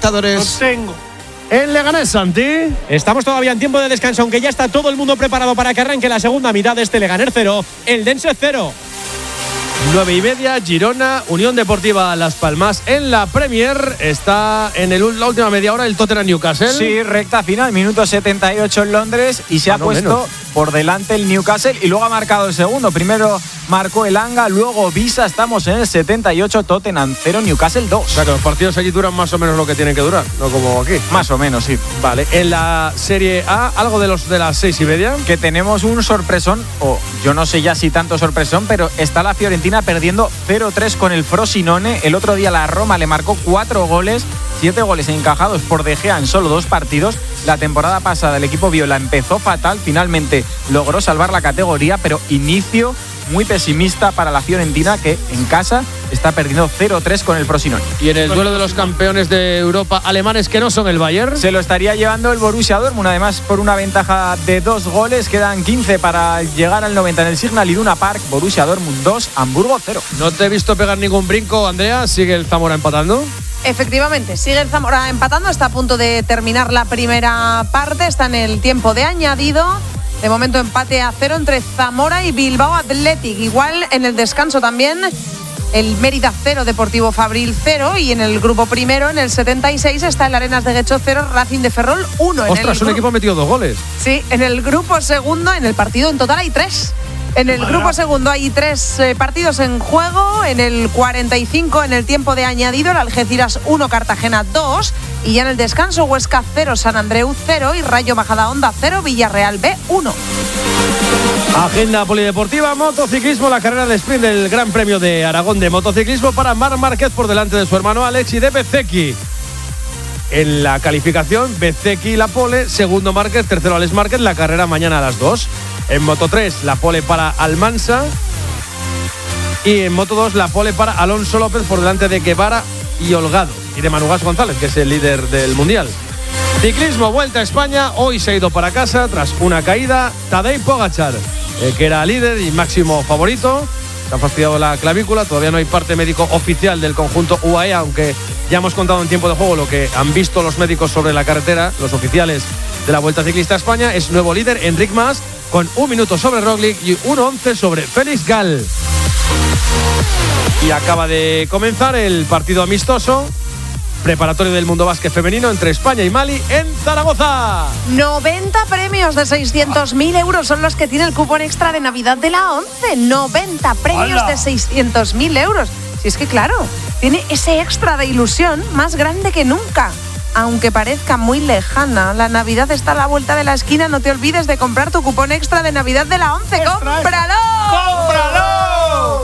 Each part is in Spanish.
Libertadores. Lo tengo. En Leganés, Santi. Estamos todavía en tiempo de descanso, aunque ya está todo el mundo preparado para que arranque la segunda mitad de este Leganés 0, el Dense 0. 9:30, Girona, Unión Deportiva Las Palmas en la Premier. Está en la última media hora el Tottenham Newcastle. Sí, recta final, minuto 78 en Londres y se ha puesto menos por delante el Newcastle y luego ha marcado el segundo. Primero marcó el Anga, luego Visa, estamos en el 78, Tottenham 0, Newcastle 2. O sea que los partidos allí duran más o menos lo que tienen que durar, no como aquí. Más o menos, sí. Vale, en la Serie A, algo de los de las 6:30. Que tenemos un sorpresón, o yo no sé ya si tanto sorpresón, pero está la Fiorentina perdiendo 0-3 con el Frosinone. El otro día la Roma le marcó 4 goles, 7 goles encajados por De Gea en solo 2 partidos. La temporada pasada el equipo viola empezó fatal, finalmente logró salvar la categoría, pero inicio muy pesimista para la Fiorentina, que en casa está perdiendo 0-3 con el Frosinone. Y en el duelo de los campeones de Europa alemanes que no son el Bayern, se lo estaría llevando el Borussia Dortmund, además por una ventaja de 2 goles. Quedan 15 para llegar al 90 en el Signal Iduna Park. Borussia Dortmund 2, Hamburgo 0. No te he visto pegar ningún brinco, Andrea. ¿Sigue el Zamora empatando? Efectivamente, sigue el Zamora empatando. Está a punto de terminar la primera parte. Está en el tiempo de añadido. De momento empate a 0 entre Zamora y Bilbao Athletic. Igual en el descanso también el Mérida 0, Deportivo Fabril 0. Y en el grupo primero, en el 76, está el Arenas de Guecho 0, Racing de Ferrol 1. Ostras, un equipo ha metido 2 goles. Sí, en el grupo segundo, en el partido en total hay 3. En el grupo segundo hay 3 partidos en juego. En el 45, en el tiempo de añadido, el Algeciras 1, Cartagena 2. Y ya en el descanso, Huesca 0, San Andreu 0 y Rayo Majadahonda 0, Villarreal B 1. Agenda polideportiva, motociclismo, la carrera de sprint del Gran Premio de Aragón de motociclismo para Marc Márquez por delante de su hermano Alex y de Bezzecchi. En la calificación, Bezzecchi la pole, segundo Márquez, tercero Alex Márquez, la carrera mañana a las 2. En Moto 3, la pole para Almansa. Y en Moto 2, la pole para Alonso López por delante de Guevara y Holgado. Y de Manu González, que es el líder del Mundial. Ciclismo, Vuelta a España. Hoy se ha ido para casa tras una caída Tadej Pogačar, que era líder y máximo favorito. Se ha fastidiado la clavícula. Todavía no hay parte médico oficial del conjunto UAE, aunque ya hemos contado en tiempo de juego lo que han visto los médicos sobre la carretera, los oficiales de la Vuelta Ciclista a España. Es nuevo líder Enric Mas, con 1 minuto sobre Roglic y 1:11 sobre Félix Gall. Y acaba de comenzar el partido amistoso preparatorio del Mundo Básquet femenino entre España y Mali en Zaragoza. 90 premios de 600.000 euros son los que tiene el cupón extra de Navidad de la 11. 90 premios de 600.000 euros. Si es que claro, tiene ese extra de ilusión más grande que nunca. Aunque parezca muy lejana, la Navidad está a la vuelta de la esquina. No te olvides de comprar tu cupón extra de Navidad de la 11. ¡Cómpralo! ¡Cómpralo!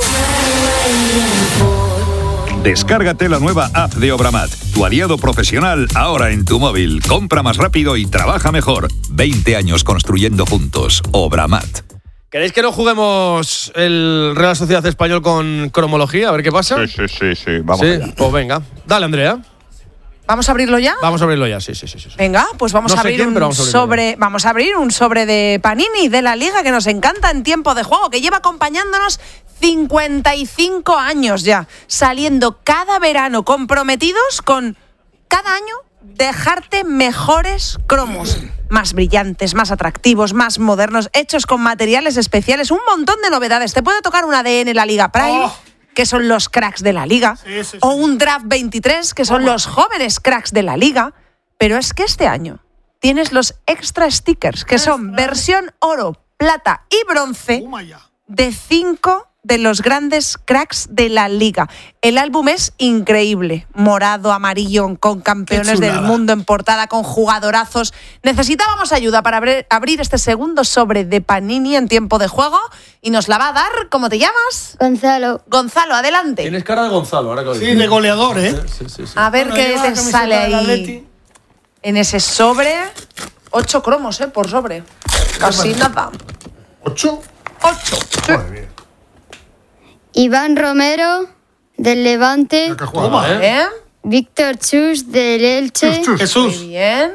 Descárgate la nueva app de Obramat, tu aliado profesional ahora en tu móvil. Compra más rápido y trabaja mejor. 20 años construyendo juntos. Obramat. ¿Queréis que no juguemos el Real Sociedad Español con cromología? A ver qué pasa. Sí. Vamos allá. Pues venga. Dale, Andrea. ¿Vamos a abrirlo ya? Vamos a abrirlo ya, sí. Venga, pues vamos a abrir vamos a abrir un sobre de Panini de la Liga que nos encanta en tiempo de juego, que lleva acompañándonos 55 años ya, saliendo cada verano comprometidos con cada año dejarte mejores cromos, más brillantes, más atractivos, más modernos, hechos con materiales especiales, un montón de novedades. Te puede tocar un ADN la Liga Prime, que son los cracks de la Liga, o un Draft 23, que son los jóvenes cracks de la Liga. Pero es que este año tienes los extra stickers, que son versión oro, plata y bronce de 5 de los grandes cracks de la Liga. El álbum es increíble, morado, amarillo, con campeones del mundo en portada, con jugadorazos. Necesitábamos ayuda para abrir este segundo sobre de Panini en tiempo de juego y nos la va a dar, ¿cómo te llamas? Gonzalo. Gonzalo, adelante. Tienes cara de Gonzalo, ahora que lo digo. Sí, de goleador, ¿eh? Sí. A ver qué te sale ahí en ese sobre. 8 cromos, por sobre. Casi nada. ¿8? 8. Muy bien. Iván Romero, del Levante. Toma, Víctor Chus, del Elche. Jesús. Muy bien.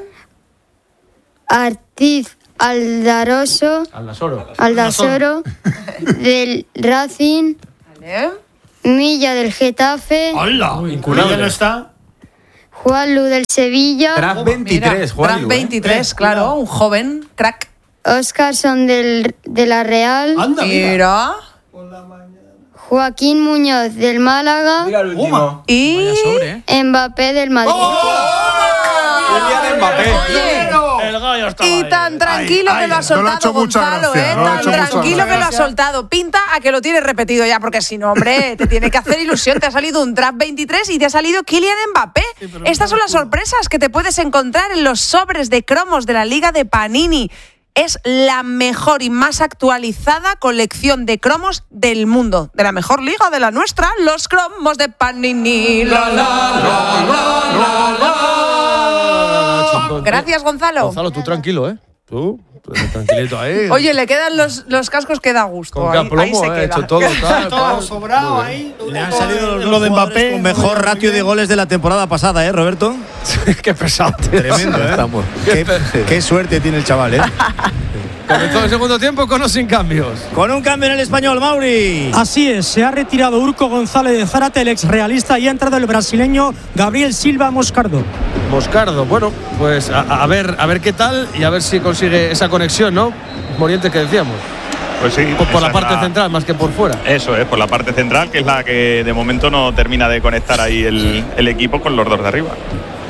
Artiz Aldasoro, del Racing. Vale. Milla, del Getafe. ¡Hola! ¿Ya no está? Juanlu del Sevilla. Draft 23, Juanlu. Draft 23, claro, un joven crack. Óscarson de la Real. Anda, Mira. Joaquín Muñoz del Málaga. Mira el último. Y Mbappé del Madrid. El gallo estaba Y ahí. tan tranquilo que lo ha no le ha soltado hecho mucha Gonzalo, gracia, no le ha tan hecho mucha tranquilo que lo ha gracia. soltado. Pinta a que lo tienes repetido ya, porque si no, hombre, te tiene que hacer ilusión. Te ha salido un draft 23 y te ha salido Kylian Mbappé. Estas son las sorpresas que te puedes encontrar en los sobres de cromos de la Liga de Panini. Es la mejor y más actualizada colección de cromos del mundo. De la mejor liga, de la nuestra, los cromos de Panini. Gracias, Gonzalo. Gonzalo, tú tranquilo, ¿eh? Tú tranquilito ahí. Oye, le quedan los cascos que da gusto. Con Ahí aplomo, se queda. hecho todo. Todo sobrado ahí. Le han salido lo de Mbappé con mejor ratio de goles de la temporada pasada, Roberto. Qué pesado, tío. Tremendo, Qué suerte tiene el chaval, Comenzó el segundo tiempo con o sin cambios. Con un cambio en el español, Mauri. Así es, se ha retirado Urco González de Zárate, el ex realista, y ha entrado el brasileño Gabriel Silva Moscardo. Moscardo, bueno, pues a ver qué tal y a ver si consigue esa conexión, ¿no? Moriente, que decíamos. Pues sí. Por la parte central más que por fuera. Eso es, por la parte central, que es la que de momento no termina de conectar ahí el equipo con los dos de arriba.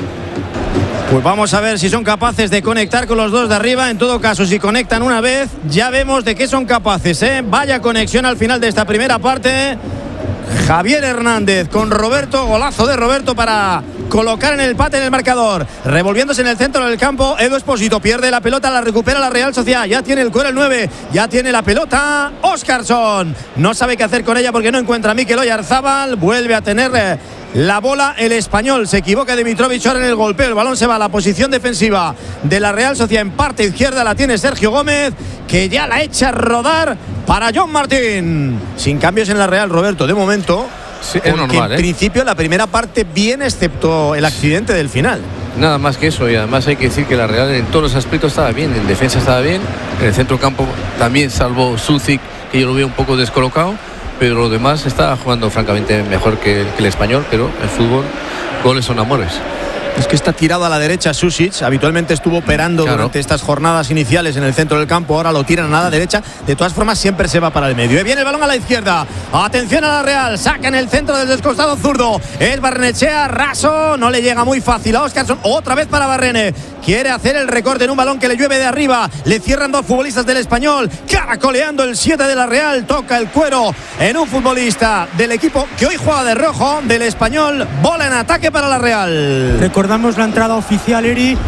Pues vamos a ver si son capaces de conectar con los dos de arriba. En todo caso, si conectan una vez, ya vemos de qué son capaces, ¿eh? Vaya conexión al final de esta primera parte. Javier Hernández con Roberto, golazo de Roberto para colocar en el empate en el marcador. Revolviéndose en el centro del campo, Edu Espósito pierde la pelota, la recupera la Real Sociedad. Ya tiene el cuero el 9, ya tiene la pelota Óscarson. No sabe qué hacer con ella porque no encuentra a Mikel Oyarzábal. Vuelve a tener la bola el español. Se equivoca Dimitrovic ahora en el golpeo. El balón se va a la posición defensiva de la Real Sociedad. En parte izquierda la tiene Sergio Gómez, que ya la echa a rodar para John Martín. Sin cambios en la Real, Roberto, de momento. Sí, es normal, en principio la primera parte bien, excepto el accidente del final. Nada más que eso, y además hay que decir que la Real en todos los aspectos estaba bien. En defensa estaba bien, en el centro campo también, salvo Sucic, que yo lo veo un poco descolocado, pero lo demás está jugando francamente mejor que el español. Pero en fútbol goles son amores. Es que está tirado a la derecha Susic. Habitualmente estuvo operando durante estas jornadas iniciales en el centro del campo. Ahora lo tiran a la derecha. De todas formas, siempre se va para el medio. Viene el balón a la izquierda. Atención a la Real. Saca en el centro del descostado zurdo. Es Barrenechea. Raso. No le llega muy fácil a Óscarson. Otra vez para Barrene. Quiere hacer el recorte en un balón que le llueve de arriba. Le cierran dos futbolistas del español. Caracoleando el 7 de la Real. Toca el cuero en un futbolista del equipo que hoy juega de rojo, del español. Bola en ataque para la Real. Recordamos la entrada oficial, Eri,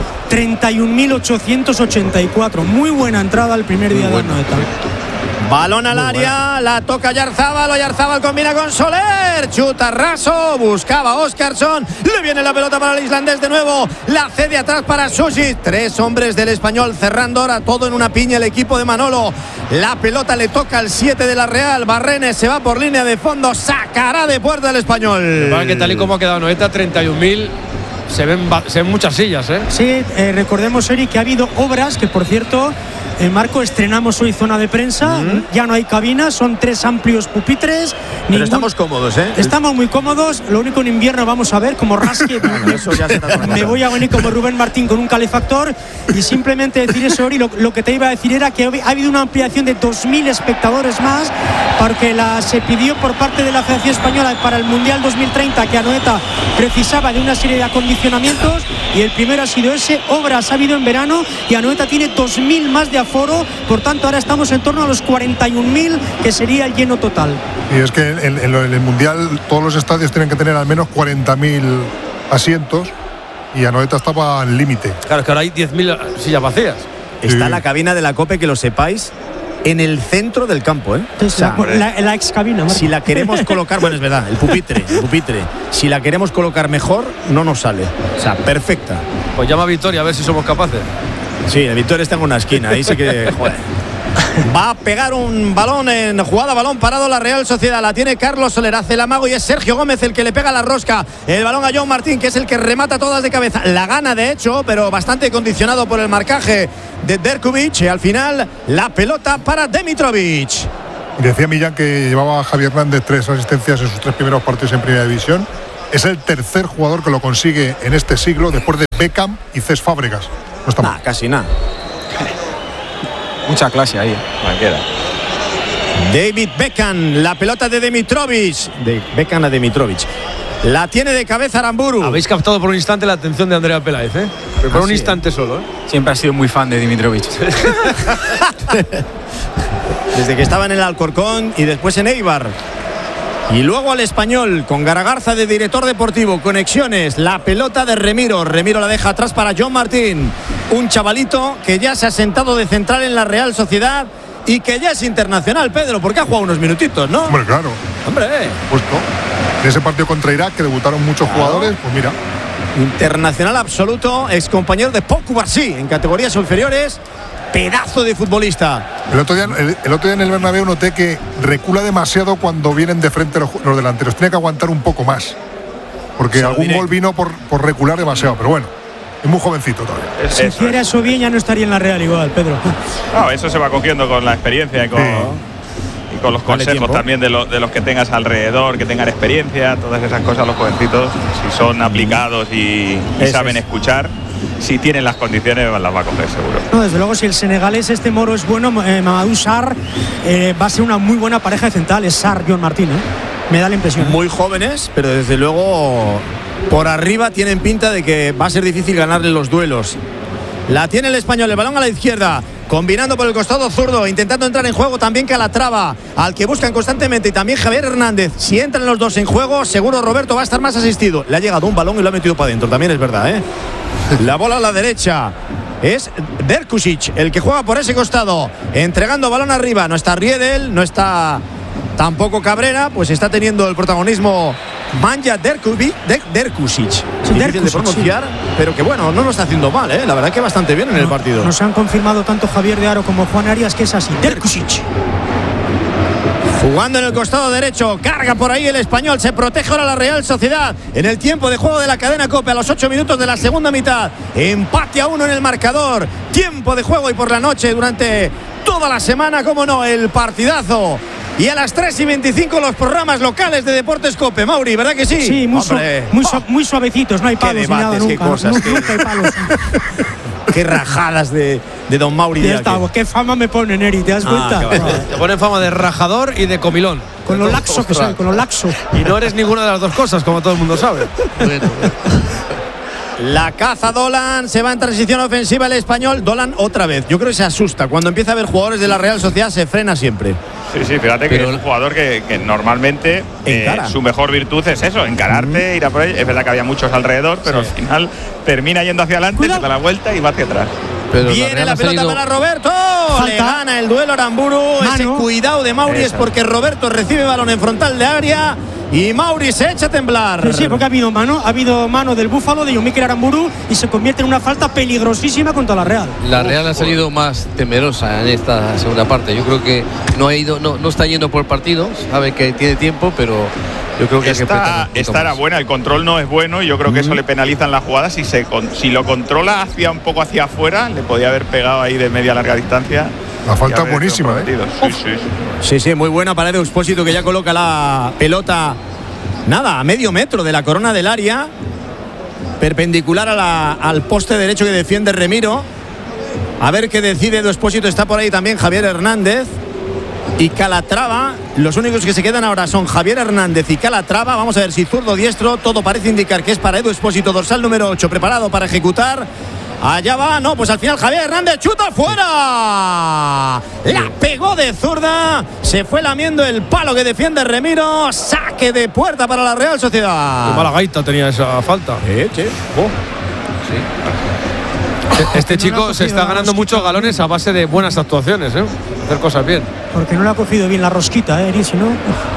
31.884. Muy buena entrada el primer día de Anoeta. Balón al área, la toca Oyarzábal. Oyarzábal combina con Soler. Chuta Raso, buscaba Óscarson. Le viene la pelota para el islandés de nuevo. La cede atrás para Susic. Tres hombres del español cerrando ahora todo en una piña el equipo de Manolo. La pelota le toca al 7 de la Real. Barrenes se va por línea de fondo. Sacará de puerta el español. Para que tal y como ha quedado Anoeta, 31.000. Se ven muchas sillas, ¿eh? Sí, recordemos, Eri, que ha habido obras que, por cierto, Marco, estrenamos hoy zona de prensa. Ya no hay cabinas, son 3 amplios pupitres. Pero estamos cómodos, ¿eh? Estamos muy cómodos. Lo único, en invierno vamos a ver como rasque. Me voy a venir como Rubén Martín con un calefactor. Y simplemente decir eso, Eri, lo que te iba a decir era que ha habido una ampliación de 2.000 espectadores más, porque se pidió por parte de la Federación Española para el Mundial 2030 que Anoeta precisaba de una serie de acondicionamientos, y el primero ha sido ese. Obras ha habido en verano y Anoeta tiene 2.000 más de aforo, por tanto ahora estamos en torno a los 41.000, que sería el lleno total. Y es que en el Mundial todos los estadios tienen que tener al menos 40.000 asientos y Anoeta estaba al límite. Claro, es que ahora hay 10.000 sillas vacías. Está la cabina de la COPE, que lo sepáis, en el centro del campo, ¿eh? O sea, la ex cabina, Marco. Si la queremos colocar, bueno, es verdad, el pupitre. Si la queremos colocar mejor, no nos sale. O sea, perfecta. Pues llama a Victoria a ver si somos capaces. Sí, el Victoria está en una esquina, ahí sí que, joder. Va a pegar un balón en jugada, balón parado la Real Sociedad. La tiene Carlos Soler, hace el amago y es Sergio Gómez el que le pega la rosca. El balón a John Martín, que es el que remata todas de cabeza. La gana, de hecho, pero bastante condicionado por el marcaje de Derkovic. Y al final, la pelota para Dimitrovic. Y decía Millán que llevaba a Javier Hernández 3 asistencias en sus 3 primeros partidos en Primera División. Es el tercer jugador que lo consigue en este siglo, después de Beckham y Cesc Fábregas. No está mal. Casi nada. Mucha clase ahí. Cualquiera. David Beckham, la pelota de Dimitrovic. De Beckham a Dimitrovic. La tiene de cabeza Aramburu. Habéis captado por un instante la atención de Andrea Peláez, ¿eh? Pero por un instante solo, ¿eh? Siempre ha sido muy fan de Dimitrovic. Desde que estaba en el Alcorcón y después en Eibar. Y luego al Español, con Garagarza de director deportivo, conexiones, la pelota de Remiro. Remiro la deja atrás para John Martín. Un chavalito que ya se ha sentado de central en la Real Sociedad y que ya es internacional, Pedro, porque ha jugado unos minutitos, ¿no? Hombre, claro. Hombre. Puesto. En ese partido contra Irak, que debutaron muchos jugadores, pues mira. Internacional absoluto, ex compañero de Pau Cubarsí en categorías inferiores. Pedazo de futbolista. El otro día en el Bernabéu noté que recula demasiado cuando vienen de frente los delanteros. Tiene que aguantar un poco más. Porque algún gol vino por recular demasiado. Pero bueno, es muy jovencito todavía. Si hiciera eso bien, ya no estaría en la Real igual, Pedro. No, eso se va cogiendo con la experiencia y con los consejos también de los que tengas alrededor, que tengan experiencia. Todas esas cosas los jovencitos, si son aplicados y saben escuchar, si tienen las condiciones, las va a coger seguro. No, desde luego, si el senegalés Moro es bueno, Mamadou Sarr va a ser una muy buena pareja de centrales. Sarr, John Martín, me da la impresión. Muy jóvenes, pero desde luego por arriba tienen pinta de que va a ser difícil ganarle los duelos. La tiene el Español, el balón a la izquierda, combinando por el costado zurdo, intentando entrar en juego también Calatrava, al que buscan constantemente, y también Javier Hernández. Si entran los dos en juego, seguro Roberto va a estar más asistido. Le ha llegado un balón y lo ha metido para adentro, también es verdad, ¿eh? La bola a la derecha. Es Derkusic el que juega por ese costado, entregando balón arriba. No está Riedel, no está tampoco Cabrera, pues está teniendo el protagonismo Manja Derkusic. Difícil de pronunciar, pero que bueno, no lo está haciendo mal, la verdad que bastante bien en el partido. Nos han confirmado tanto Javier de Aro como Juan Arias que es así. Derkusic. Jugando en el costado derecho, carga por ahí el Español, se protege ahora la Real Sociedad en el tiempo de juego de la cadena COPE a los 8 minutos de la segunda mitad. Empate a 1 en el marcador, tiempo de juego y por la noche durante toda la semana, cómo no, el partidazo. Y a las 3:25 los programas locales de Deportes COPE, Mauri, ¿verdad que sí? Sí, muy suavecitos, no hay palos ni nada, nunca. Nunca hay palos. Qué rajadas de don Mauri. Qué fama me pone, Neri, ¿te das cuenta? Te pone fama de rajador y de comilón. Con lo laxo que soy, con lo laxo. Y no eres ninguna de las dos cosas, como todo el mundo sabe. La caza Dolan, se va en transición ofensiva el Español. Dolan otra vez, yo creo que se asusta. Cuando empieza a ver jugadores de la Real Sociedad se frena siempre. Sí, fíjate que es un jugador que normalmente su mejor virtud es eso, encararte, ir a por ahí. Es verdad que había muchos alrededor, pero al final termina yendo hacia adelante, se da la vuelta y va hacia atrás. Pero viene la pelota para Roberto. Le gana el duelo Aramburu. Ese cuidado de Mauri es porque Roberto recibe balón en frontal de área y Mauri se echa a temblar. Sí, porque ha habido mano del Búfalo de Mikel Aramburu y se convierte en una falta peligrosísima contra la Real. La Real ha salido más temerosa en esta segunda parte. Yo creo que no está yendo por partido, sabe que tiene tiempo, pero yo creo que esta era buena, el control no es bueno y yo creo que eso le penaliza en la jugada. Si lo controla un poco hacia afuera, le podía haber pegado ahí de media larga distancia. La falta es buenísima, Sí, muy buena para Edu Expósito, que ya coloca la pelota a medio metro de la corona del área, perpendicular al poste derecho que defiende Remiro. A ver qué decide Edu Expósito. Está por ahí también Javier Hernández y Calatrava. Los únicos que se quedan ahora son Javier Hernández y Calatrava. Vamos a ver si zurdo o diestro. Todo parece indicar que es para Edu Expósito, dorsal número 8, preparado para ejecutar. Allá va, pues al final Javier Hernández chuta fuera. La pegó de zurda. Se fue lamiendo el palo que defiende Remiro. Saque de puerta para la Real Sociedad. Qué mala gaita tenía esa falta. Este chico se está ganando muchos galones a base de buenas actuaciones, hacer cosas bien. Porque no le ha cogido bien la rosquita, si no.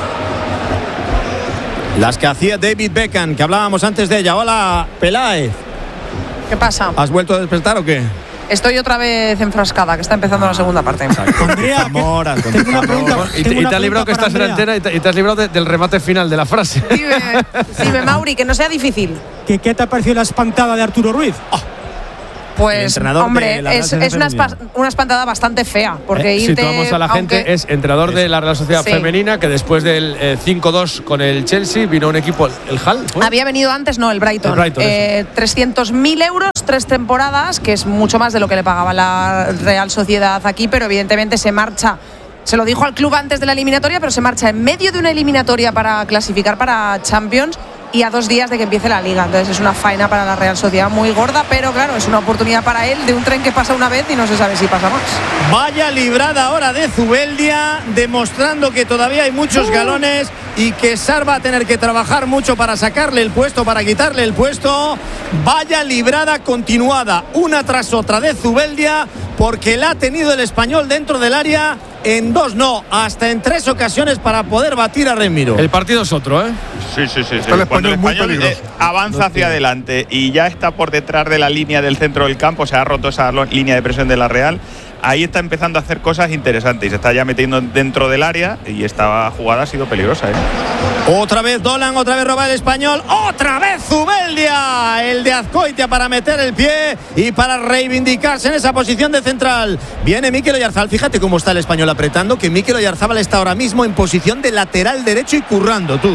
Las que hacía David Beckham, que hablábamos antes de ella. Hola, Peláez. ¿Qué pasa? ¿Has vuelto a despertar o qué? Estoy otra vez enfrascada, que está empezando la segunda parte. Andrea, tengo una pregunta. Y te has librado que estás en antena y te has librado del remate final de la frase. Dime, Mauri, que no sea difícil. ¿Qué te ha parecido la espantada de Arturo Ruiz? Pues, hombre, es una espantada bastante fea. Porque situamos a la gente, es entrenador de la Real Sociedad Femenina, que después del 5-2 con el Chelsea vino un equipo, el Hull. Había venido antes, no, el Brighton. 300.000 euros, 3 temporadas, que es mucho más de lo que le pagaba la Real Sociedad aquí, pero evidentemente se marcha. Se lo dijo al club antes de la eliminatoria, pero se marcha en medio de una eliminatoria para clasificar para Champions y a 2 días de que empiece la Liga. Entonces es una faena para la Real Sociedad muy gorda, pero claro, es una oportunidad para él de un tren que pasa una vez y no se sabe si pasa más. Vaya librada ahora de Zubeldia, demostrando que todavía hay muchos galones y que Sar va a tener que trabajar mucho para sacarle el puesto, para quitarle el puesto. Vaya librada continuada, una tras otra de Zubeldia, porque la ha tenido el Español dentro del área en 2, no, hasta en 3 ocasiones para poder batir a Remiro. El partido es otro, ¿eh? Sí. Cuando el Español avanza hacia adelante y ya está por detrás de la línea del centro del campo, se ha roto esa línea de presión de la Real, ahí está empezando a hacer cosas interesantes y se está ya metiendo dentro del área y esta jugada ha sido peligrosa, ¿eh? Otra vez Dolan, otra vez roba el Español, otra vez Zubeldia, el de Azcoitia para meter el pie y para reivindicarse en esa posición de central. Viene Mikel Oyarzabal, fíjate cómo está el Español apretando, que Mikel Oyarzabal está ahora mismo en posición de lateral derecho y currando, tú.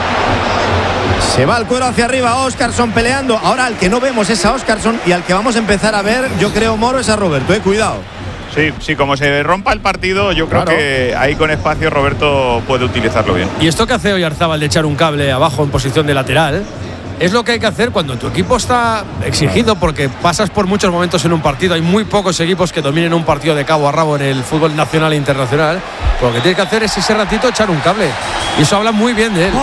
Se va el cuero hacia arriba, Óscarson peleando. Ahora al que no vemos es a Óscarson y al que vamos a empezar a ver, yo creo, Moro, es a Roberto, cuidado. Sí, como se rompa el partido, yo creo que ahí con espacio Roberto puede utilizarlo bien. Y esto que hace Oyarzabal de echar un cable abajo en posición de lateral es lo que hay que hacer cuando tu equipo está exigido, porque pasas por muchos momentos en un partido. Hay muy pocos equipos que dominen un partido de cabo a rabo en el fútbol nacional e internacional. Lo que tienes que hacer es ese ratito echar un cable. Y eso habla muy bien de él.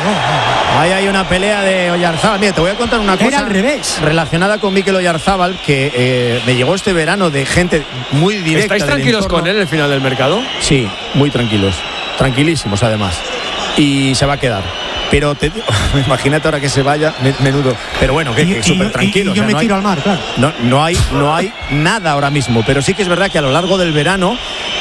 Ahí hay una pelea de Oyarzabal. Mira, te voy a contar una cosa al revés, relacionada con Mikel Oyarzabal, que me llegó este verano de gente muy directa. ¿Estáis tranquilos con él el final del mercado? Sí, muy tranquilos. Tranquilísimos, además. Y se va a quedar. Pero imagínate ahora que se vaya, menudo. Pero bueno, que súper tranquilo. Yo me tiro al mar, claro. No hay nada ahora mismo. Pero sí que es verdad que a lo largo del verano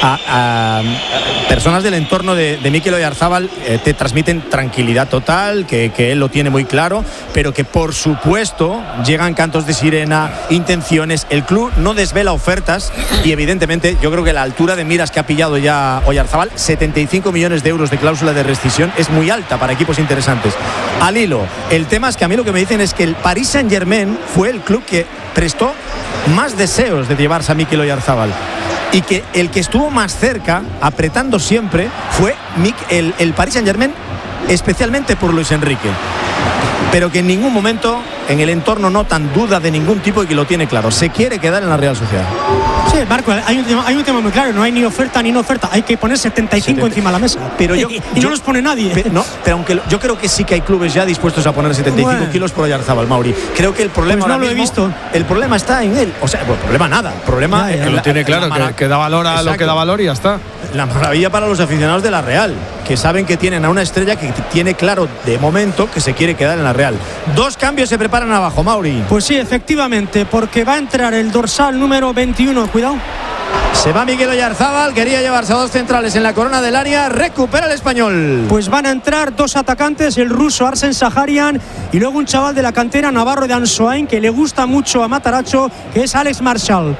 a personas del entorno de Mikel Oyarzabal te transmiten tranquilidad total, que él lo tiene muy claro, pero que por supuesto llegan cantos de sirena, intenciones. El club no desvela ofertas y evidentemente yo creo que la altura de miras que ha pillado ya Oyarzabal, 75 millones de euros de cláusula de rescisión, es muy alta para equipos interesantes. Al hilo, el tema es que a mí lo que me dicen es que el Paris Saint-Germain fue el club que prestó más deseos de llevarse a Mikel Oyarzabal y que el que estuvo más cerca, apretando siempre, fue el Paris Saint-Germain, especialmente por Luis Enrique, pero que en ningún momento en el entorno notan duda de ningún tipo y que lo tiene claro, se quiere quedar en la Real Sociedad. Sí, Marco, hay un tema muy claro, no hay ni oferta ni no oferta, hay que poner 75 encima de la mesa, pero y no los pone nadie. Pero aunque yo creo que sí que hay clubes ya dispuestos a poner 75 kilos por Oyarzabal, Mauri. Creo que el problema pues no ahora lo he visto. El problema está en él, o sea, el problema nada, el problema que lo tiene claro, que da valor a lo que da valor y ya está. La maravilla para los aficionados de la Real, que saben que tienen a una estrella que tiene claro de momento que se quiere quedar en la Real. 2 cambios se preparan abajo, Mauri. Pues sí, efectivamente, porque va a entrar el dorsal número 21, cuidado. Se va Mikel Oyarzabal, quería llevarse a 2 centrales en la corona del área, recupera el Español. Pues van a entrar 2 atacantes, el ruso Arsen Saharian y luego un chaval de la cantera navarro de Ansoain que le gusta mucho a Mataracho, que es Alex Marshall.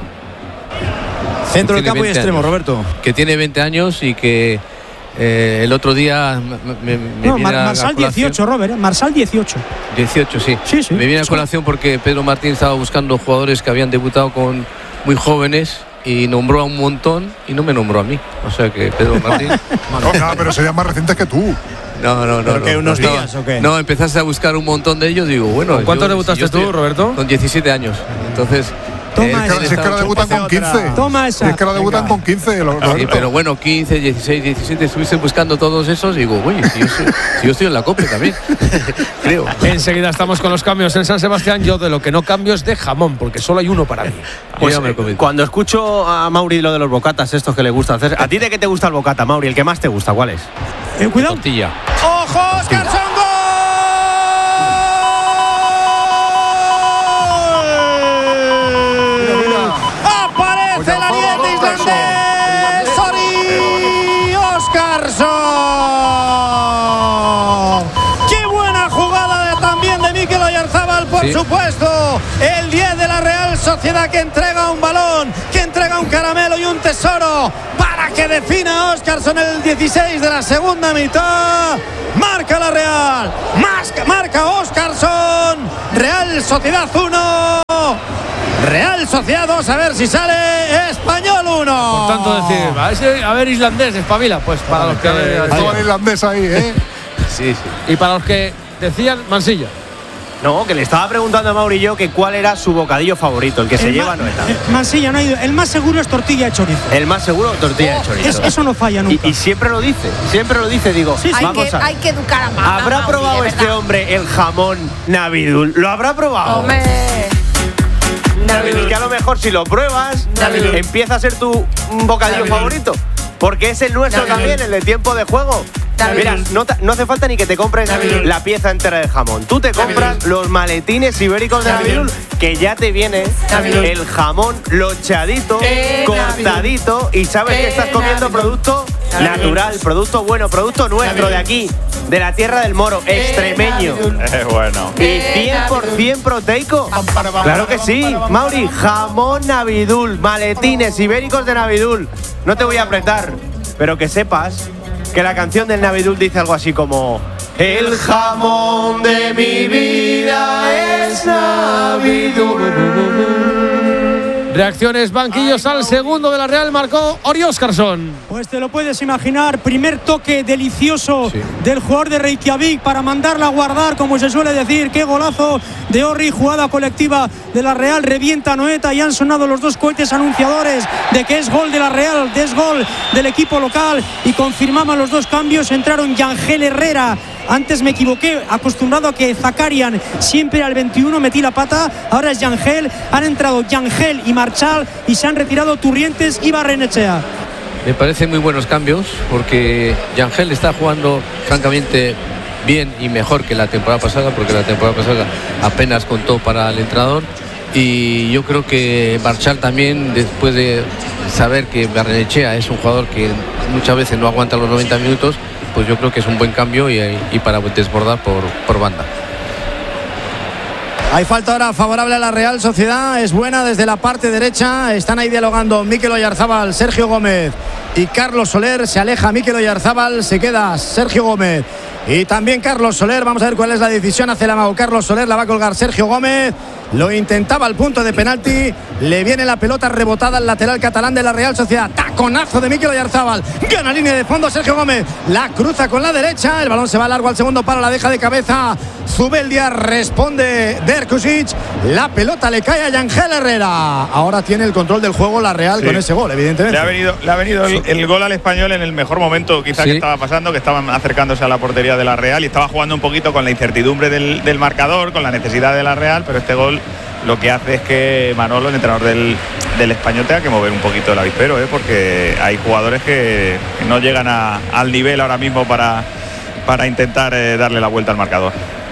Centro del campo y extremo, Roberto. Que tiene 20 años y que el otro día Marsal 18, Robert, Marsal 18. 18, sí. Me viene a colación porque Pedro Martín estaba buscando jugadores que habían debutado con muy jóvenes y nombró a un montón y no me nombró a mí. O sea que Pedro Martín... No, pero serían más recientes que tú. No. ¿Qué, unos días o qué? No, empezaste a buscar un montón de ellos, digo, bueno... ¿Cuántos debutaste tú, Roberto? Con 17 años. Entonces... Si es que ahora debutan con 15. Toma esa. Si es que ahora debutan con 15. Sí, pero bueno, 15, 16, 17, estuviste buscando todos esos y digo, oye, si yo estoy en la COPE también. Creo. Enseguida estamos con los cambios en San Sebastián. Yo de lo que no cambio es de jamón, porque solo hay uno para mí. Pues, cuando escucho a Mauri lo de los bocatas, estos que le gusta hacer, ¿a ti de qué te gusta el bocata, Mauri? ¿El que más te gusta? ¿Cuál es? Cuidado. Tortilla. ¡Ojo, Óscarson! Por supuesto, el 10 de la Real Sociedad, que entrega un balón, que entrega un caramelo y un tesoro para que defina Óscarson el 16 de la segunda mitad. Marca la Real, marca Óscarson. Real Sociedad 1, Real Sociedad 2, a ver si sale Español 1. Por tanto decir, a ver islandés, espabila, pues para los que... Todo el irlandés ahí, ¿eh? Sí. Y para los que decían Mansilla. No, que le estaba preguntando a Mauri yo que cuál era su bocadillo favorito, el que se lleva Noeta. Mansilla no ha ido. El más seguro es tortilla de chorizo. El más seguro, tortilla de chorizo. Eso no falla nunca. Y siempre lo dice, digo. Sí, hay que educar a Mauri. ¿Habrá probado este hombre el jamón Navidul? ¿Lo habrá probado? Hombre. Navidul, que a lo mejor si lo pruebas, Navidul, empieza a ser tu bocadillo Navidul favorito. Porque es el nuestro Navidul también, el de tiempo de juego. Mira, no hace falta ni que te compres Navidul la pieza entera de jamón. Tú te compras Navidul los maletines ibéricos de Navidul, que ya te viene Navidul el jamón lochadito, cortadito, y sabes que estás comiendo producto natural, producto bueno, producto nuestro de aquí, de la tierra del Moro, extremeño. Es bueno. Y 100% proteico. Claro que sí, Mauri, jamón Navidul, maletines ibéricos de Navidul. No te voy a apretar, pero que sepas que la canción del Navidul dice algo así como: el jamón de mi vida es Navidul. Reacciones, banquillos al segundo de la Real, marcó Ori Óscarson. Pues te lo puedes imaginar, primer toque delicioso del jugador de Reykjavik para mandarla a guardar, como se suele decir. Qué golazo de Ori, jugada colectiva de la Real, revienta Noeta y han sonado los dos cohetes anunciadores de que es gol de la Real, de es gol del equipo local, y confirmaban los dos cambios. Entraron Yangel Herrera. Antes me equivoqué, acostumbrado a que Zakarian siempre al 21, metí la pata. Ahora es Yangel. Han entrado Yangel y Marchal y se han retirado Turrientes y Barrenechea. Me parecen muy buenos cambios porque Yangel está jugando francamente bien y mejor que la temporada pasada, porque la temporada pasada apenas contó para el entrenador. Y yo creo que Marchal también, después de saber que Barrenechea es un jugador que muchas veces no aguanta los 90 minutos, pues yo creo que es un buen cambio y para desbordar por banda. Hay falta ahora favorable a la Real Sociedad, es buena desde la parte derecha. Están ahí dialogando Mikel Oyarzábal, Sergio Gómez y Carlos Soler. Se aleja Mikel Oyarzábal, se queda Sergio Gómez y también Carlos Soler. Vamos a ver cuál es la decisión. Hace el amago Carlos Soler, la va a colgar Sergio Gómez. Lo intentaba al punto de penalti. Le viene la pelota rebotada al lateral catalán de la Real Sociedad. Taconazo de Mikel Oyarzábal. Gana línea de fondo Sergio Gómez. La cruza con la derecha. El balón se va largo al segundo palo. La deja de cabeza Zubeldia. Responde Derkusic. La pelota le cae a Yangel Herrera. Ahora tiene el control del juego la Real con ese gol, evidentemente. Le ha venido el gol al Español en el mejor momento quizá que estaba pasando, que estaban acercándose a la portería de la Real y estaba jugando un poquito con la incertidumbre del marcador, con la necesidad de la Real, pero este gol lo que hace es que Manolo, el entrenador del Español, tenga que mover un poquito el avispero, porque hay jugadores que no llegan al nivel ahora mismo para intentar darle la vuelta al marcador.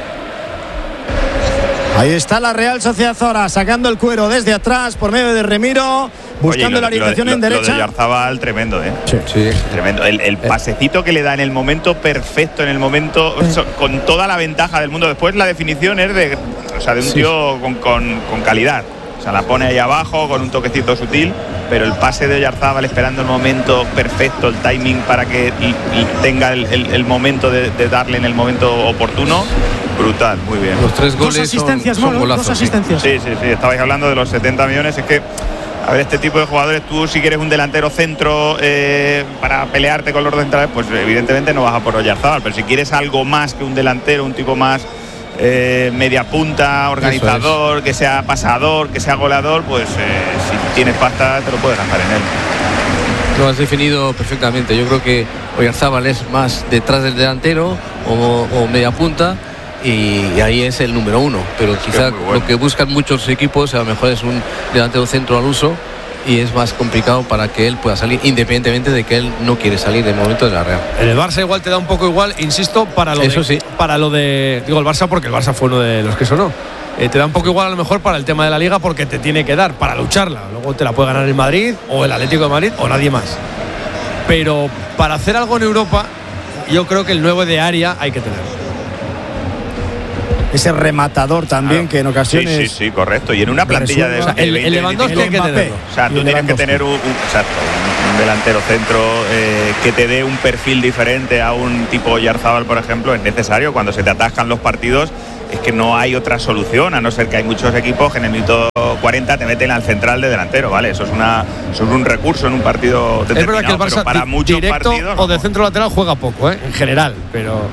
Ahí está la Real Sociedad ahora sacando el cuero desde atrás por medio de Remiro, buscando la orientación en derecha. Lo de Oyarzábal, tremendo, Sí. Tremendo. El pasecito que le da en el momento perfecto, en el momento con toda la ventaja del mundo. Después la definición es de un tío con calidad. O sea, la pone ahí abajo con un toquecito sutil, pero el pase de Oyarzábal esperando el momento perfecto, el timing para que tenga el momento de darle en el momento oportuno. Brutal, muy bien. Los 3 goles dos asistencias, son golazos. 2 asistencias. Sí. Estabais hablando de los 70 millones. Es que, a ver, este tipo de jugadores, tú si quieres un delantero centro para pelearte con los dos centrales, pues evidentemente no vas a por Oyarzábal. Pero si quieres algo más que un delantero, un tipo más media punta, organizador, que sea pasador, que sea goleador, pues si tienes pasta te lo puedes gastar en él. Lo has definido perfectamente. Yo creo que Oyarzábal es más detrás del delantero o media punta, y ahí es el número 1, pero quizá lo que buscan muchos equipos a lo mejor es un delantero centro al uso, y es más complicado para que él pueda salir, independientemente de que él no quiere salir de momento de la Real. En el Barça igual te da un poco igual, insisto, para lo de digo el Barça, porque el Barça fue uno de los que sonó. Te da un poco igual a lo mejor para el tema de la Liga, porque te tiene que dar para lucharla. Luego te la puede ganar el Madrid o el Atlético de Madrid o nadie más. Pero para hacer algo en Europa, yo creo que el 9 de área hay que tener. ese rematador también, que en ocasiones. Sí, correcto. Y en una plantilla de el Lewandowski hay que tenerlo. O sea, tú tienes que tener un delantero centro que te dé un perfil diferente a un tipo Oyarzabal, por ejemplo. Es necesario cuando se te atascan los partidos. Es que no hay otra solución, a no ser que hay muchos equipos que en el minuto 40 te meten al central de delantero, ¿vale? Eso es un recurso en un partido determinado. Es verdad que el Barça para muchos directo partidos, o de centro lateral juega poco, en general, pero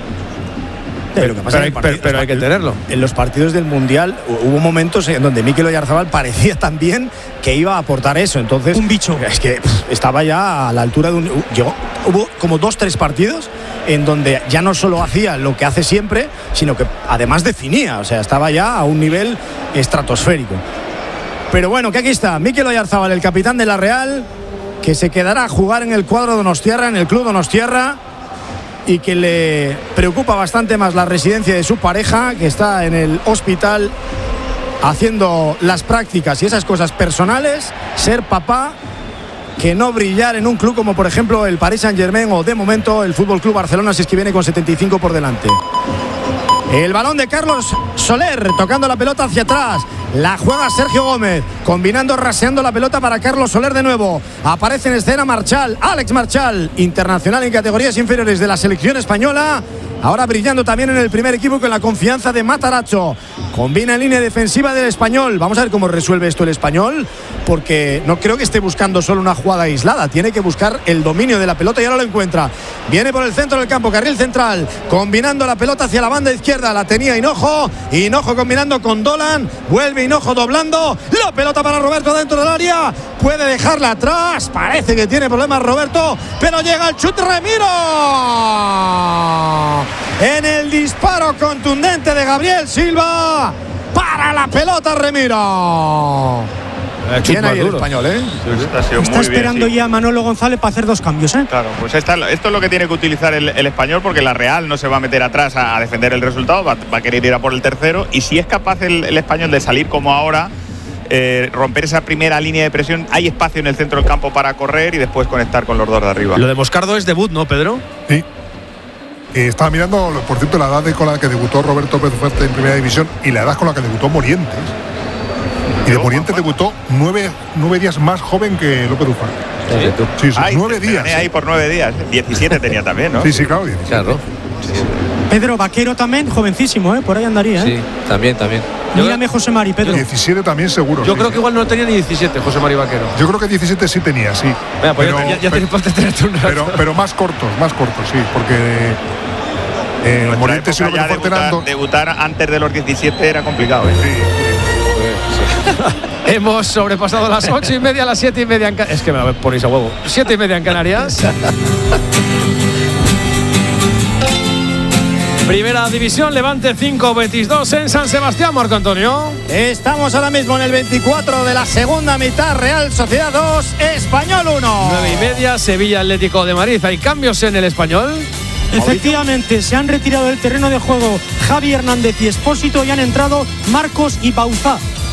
hay que tenerlo. En los partidos del Mundial hubo momentos en donde Mikel Oyarzabal parecía también que iba a aportar eso. Entonces, un bicho. Es que estaba ya a la altura de hubo como 2-3 partidos en donde ya no solo hacía lo que hace siempre, sino que además definía. O sea, estaba ya a un nivel estratosférico. Pero bueno, que aquí está Mikel Oyarzabal, el capitán de la Real, que se quedará a jugar en el cuadro donostiarra, en el club donostiarra, y que le preocupa bastante más la residencia de su pareja, que está en el hospital haciendo las prácticas y esas cosas personales, ser papá, que no brillar en un club como por ejemplo el Paris Saint-Germain o de momento el Fútbol Club Barcelona, si es que viene con 75 por delante. El balón de Carlos Soler, tocando la pelota hacia atrás. La juega Sergio Gómez, combinando, raseando la pelota para Carlos Soler de nuevo. Aparece en escena Marchal, Alex Marchal, internacional en categorías inferiores de la selección española. Ahora brillando también en el primer equipo con la confianza de Matarazzo. Combina en línea defensiva del Español. Vamos a ver cómo resuelve esto el Español, porque no creo que esté buscando solo una jugada aislada. Tiene que buscar el dominio de la pelota y ahora lo encuentra. Viene por el centro del campo, carril central, combinando la pelota hacia la banda izquierda. La tenía Hinojo. Hinojo combinando con Dolan. Vuelve Hinojo doblando. La pelota para Roberto dentro del área. Puede dejarla atrás. Parece que tiene problemas Roberto, pero llega el chute Remiro. En el disparo contundente de Gabriel Silva, para la pelota Remiro. ¿Quién hay el Español, Está esperando ya Manolo González para hacer 2 cambios, Claro, pues esto es lo que tiene que utilizar el Español, porque la Real no se va a meter atrás a defender el resultado, va a querer ir a por el tercero, y si es capaz el Español de salir como ahora, romper esa primera línea de presión, hay espacio en el centro del campo para correr y después conectar con los dos de arriba. Lo de Moscardo es debut, ¿no, Pedro? Sí. Estaba mirando, por cierto, la edad con la que debutó Roberto Pérez Fuerte en Primera División y la edad con la que debutó Morientes. Y de Morientes debutó 9 días más joven que López Ufarte. Sí, 9 días. Ahí por 9 días. 17 tenía también, ¿no? Sí, claro, 17. Claro. Pedro Vaquero también, jovencísimo, por ahí andaría. Sí, también. Mírame José Mari, Pedro. 17 también seguro. Yo creo que igual no tenía ni 17, José Mari Vaquero. Yo creo que 17 sí tenía, sí. Venga, pues ya tienes para tenerte un rato. Pero más cortos, sí, porque Morientes y López Fuerte debutar antes de los 17 era complicado. Hemos sobrepasado las 8:30, las 7:30 en Canarias. Es que me ponéis a huevo. 7:30 en Canarias. Primera división, Levante 5, Betis 2 en San Sebastián, Marco Antonio. Estamos ahora mismo en el 24 de la segunda mitad, Real Sociedad 2, Español 1. 9:30, Sevilla Atlético de Madrid. ¿Hay cambios en el Español? Efectivamente, se han retirado del terreno de juego Javi Hernández y Espósito y han entrado Marcos y Bauzá.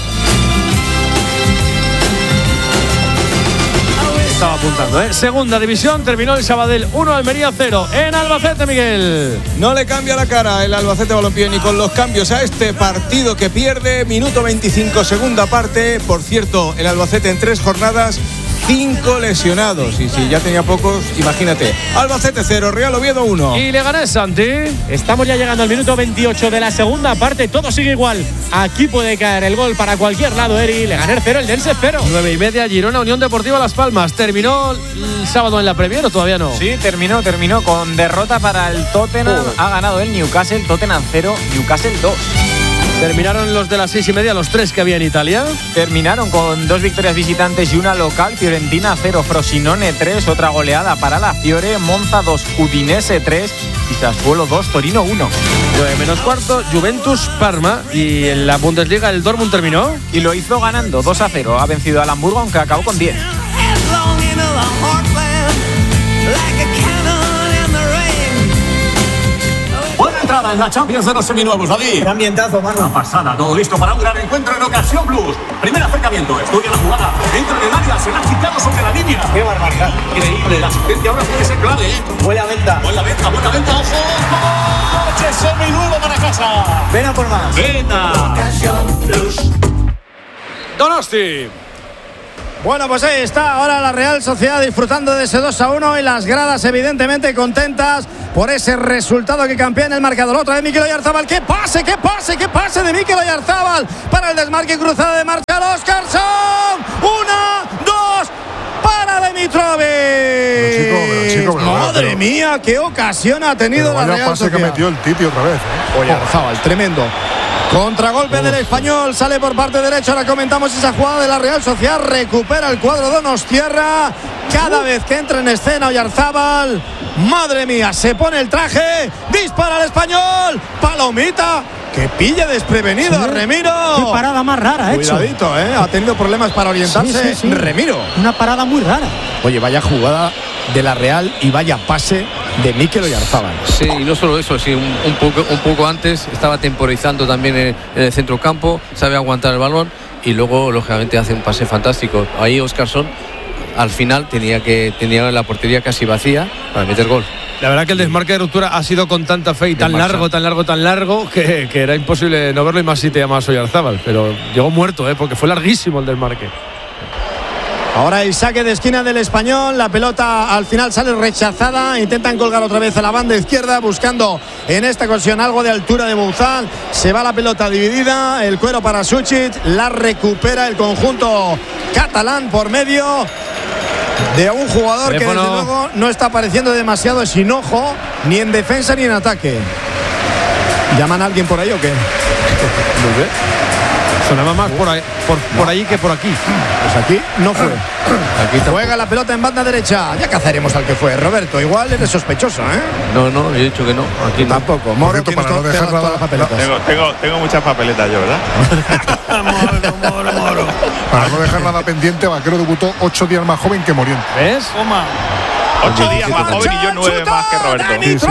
Estaba apuntando, Segunda división, terminó el Sabadell 1, Almería 0 en Albacete, Miguel. No le cambia la cara el Albacete Balompié ni con los cambios a este partido que pierde. Minuto 25, segunda parte. Por cierto, el Albacete en 3 jornadas, 5 lesionados. Y si ya tenía pocos, imagínate. Albacete 0, Real Oviedo 1. Y Leganés, Santi. Estamos ya llegando al minuto 28 de la segunda parte. Todo sigue igual. Aquí puede caer el gol para cualquier lado, Eri. Leganés 0, el Dense 0. 9:30, Girona, Unión Deportiva Las Palmas. ¿Terminó el sábado en la Premier o todavía no? Sí, terminó con derrota para el Tottenham. Ha ganado el Newcastle, Tottenham 0, Newcastle 2. Terminaron los de las 6:30, los 3 que había en Italia. Terminaron con 2 victorias visitantes y una local. Fiorentina 0, Frosinone 3, otra goleada para la Fiore. Monza 2, Udinese 3 y Sassuolo 2, Torino 1. 9:15, Juventus Parma. Y en la Bundesliga el Dortmund terminó. Y lo hizo ganando 2-0. Ha vencido al Hamburgo, aunque acabó con 10. Buena entrada en la Champions de los seminuevos, David. Qué ambientazo, mano. Una pasada, todo listo para un gran encuentro en Ocasión Plus. Primer acercamiento, estudia la jugada. Entra en el área, se la ha quitado sobre la línea. Qué barbaridad. Increíble, la asistencia ahora puede ser clave, Buena venta. Buena venta, ojo. seminuevo para casa. Ven a por más. Donosti. Bueno, pues ahí está ahora la Real Sociedad disfrutando de ese 2-1 y las gradas evidentemente contentas por ese resultado que campea en el marcador. Otra vez Mikel Oyarzabal. ¡Qué pase de Mikel Oyarzabal para el desmarque cruzado de Marshall Oscarsson! 1, 2, para Dimitrovic. Madre mía, qué ocasión ha tenido la Real pase Sociedad. Que metió el Titi otra vez. Oyarzabal, tremendo. Contragolpe del Español, sale por parte derecha. Ahora comentamos esa jugada de la Real Sociedad. Recupera el cuadro Donostiarra. Cada vez que entra en escena Oyarzabal, madre mía, se pone el traje, dispara al Español. Palomita, que pilla desprevenido a Remiro. Qué parada más rara, Cuidadito, ha tenido problemas para orientarse. Sí. Remiro. Una parada muy rara. Oye, vaya jugada de la Real y vaya pase de Mikel Oyarzabal. Sí, y no solo eso, sí, un poco antes estaba temporizando también en el centrocampo, sabe aguantar el balón y luego lógicamente hace un pase fantástico. Ahí Oscarsson al final tenía la portería casi vacía para meter gol. La verdad que el desmarque de ruptura ha sido con tanta fe y tan largo que era imposible no verlo, y más si te llamas Oyarzabal, pero llegó muerto, porque fue larguísimo el desmarque. Ahora el saque de esquina del Español, la pelota al final sale rechazada, intentan colgar otra vez a la banda izquierda buscando en esta ocasión algo de altura de Bouzal. Se va la pelota dividida, el cuero para Suchit, la recupera el conjunto catalán por medio de un jugador que desde luego no está apareciendo demasiado sin ojo, ni en defensa ni en ataque. ¿Llaman a alguien por ahí o qué? Muy bien. Sonaba más por ahí que por aquí. Pues aquí no fue. Aquí juega la pelota en banda derecha. Ya cazaremos al que fue. Roberto, igual eres sospechoso, No, he dicho que no. Aquí tampoco. Moro, que para no dejar todas las papeletas. Tengo muchas papeletas yo, ¿verdad? Moro. Para no dejar nada pendiente, Vaquero debutó 8 días más joven que Moriente. ¿Ves? Toma. 8 días más joven y yo 9 más que Roberto.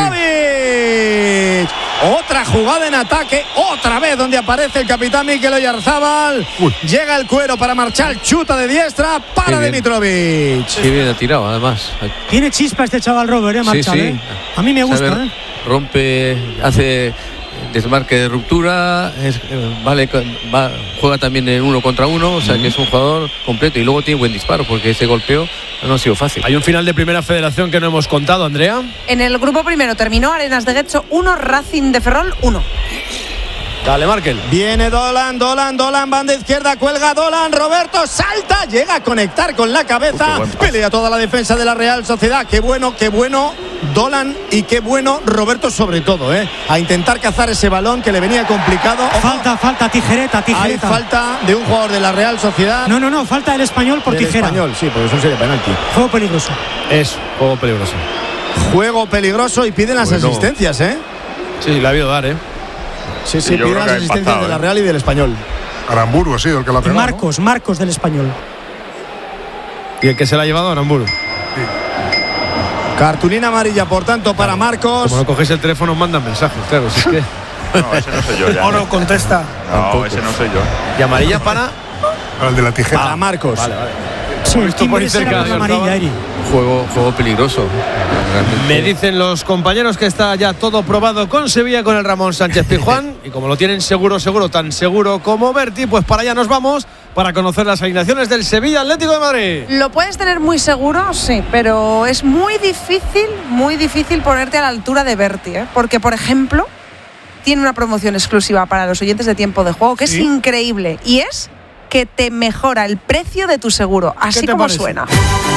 Otra jugada en ataque, otra vez donde aparece el capitán Mikel Oyarzabal. Llega el cuero para marchar, chuta de diestra para Dimitrovic. Sí, bien ha tirado, además. Tiene chispa este chaval Robert, Marchal. Sí. A mí me gusta. Rompe, hace desmarque de ruptura, juega también en 1 contra 1, o sea que es un jugador completo y luego tiene buen disparo porque ese golpeo no ha sido fácil. Hay un final de Primera Federación que no hemos contado, Andrea. En el grupo primero terminó Arenas de Getxo 1, Racing de Ferrol 1. Dale, Markel. Viene Dolan, banda izquierda, cuelga Dolan, Roberto salta, llega a conectar con la cabeza, pelea toda la defensa de la Real Sociedad. Qué bueno Dolan y qué bueno Roberto sobre todo, a intentar cazar ese balón que le venía complicado. Falta, tijereta. Hay falta de un jugador de la Real Sociedad. No, falta el Español por tijera. Español, sí, porque eso sería penalti. Juego peligroso. Es juego peligroso. Juego peligroso y piden las asistencias, Sí, la ha habido dar, Sí, piden las asistencias de la Real y del Español. Aramburu ha sido el que la ha pegado. Marcos del Español. Y el que se la ha llevado, Aramburu. Cartulina amarilla, por tanto, para Marcos. Como no coges el teléfono, mandan mensajes, claro. Si es que... No, ese no soy yo ya. Oro contesta. No, ese no soy yo. ¿Y amarilla para? Para el de la tijera. Para Marcos. Vale. Sí, estoy muy cerca de amarilla, Eri. Juego peligroso. Realmente. Me dicen los compañeros que está ya todo probado con Sevilla, con el Ramón Sánchez Pizjuán. Y como lo tienen seguro, tan seguro como Berti, pues para allá nos vamos para conocer las alineaciones del Sevilla Atlético de Madrid. Lo puedes tener muy seguro, sí, pero es muy difícil ponerte a la altura de Berti, porque, por ejemplo, tiene una promoción exclusiva para los oyentes de Tiempo de Juego que es increíble, y es que te mejora el precio de tu seguro, así como parece? Suena.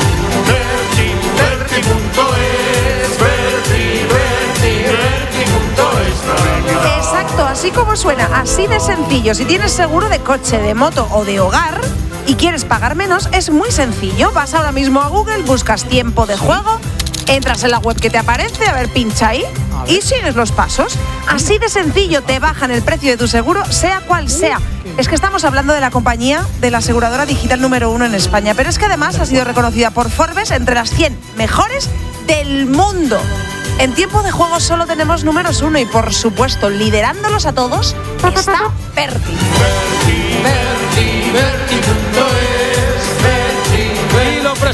Exacto, así como suena, así de sencillo. Si tienes seguro de coche, de moto o de hogar y quieres pagar menos, es muy sencillo. Vas ahora mismo a Google, buscas Tiempo de Juego, entras en la web que te aparece, pincha ahí y sigues los pasos. Así de sencillo te bajan el precio de tu seguro, sea cual sea. Es que estamos hablando de la compañía de la aseguradora digital número 1 en España, pero es que además ha sido reconocida por Forbes entre las 100 mejores del mundo. En Tiempo de Juego solo tenemos números 1 y, por supuesto, liderándolos a todos está Berti. Y lo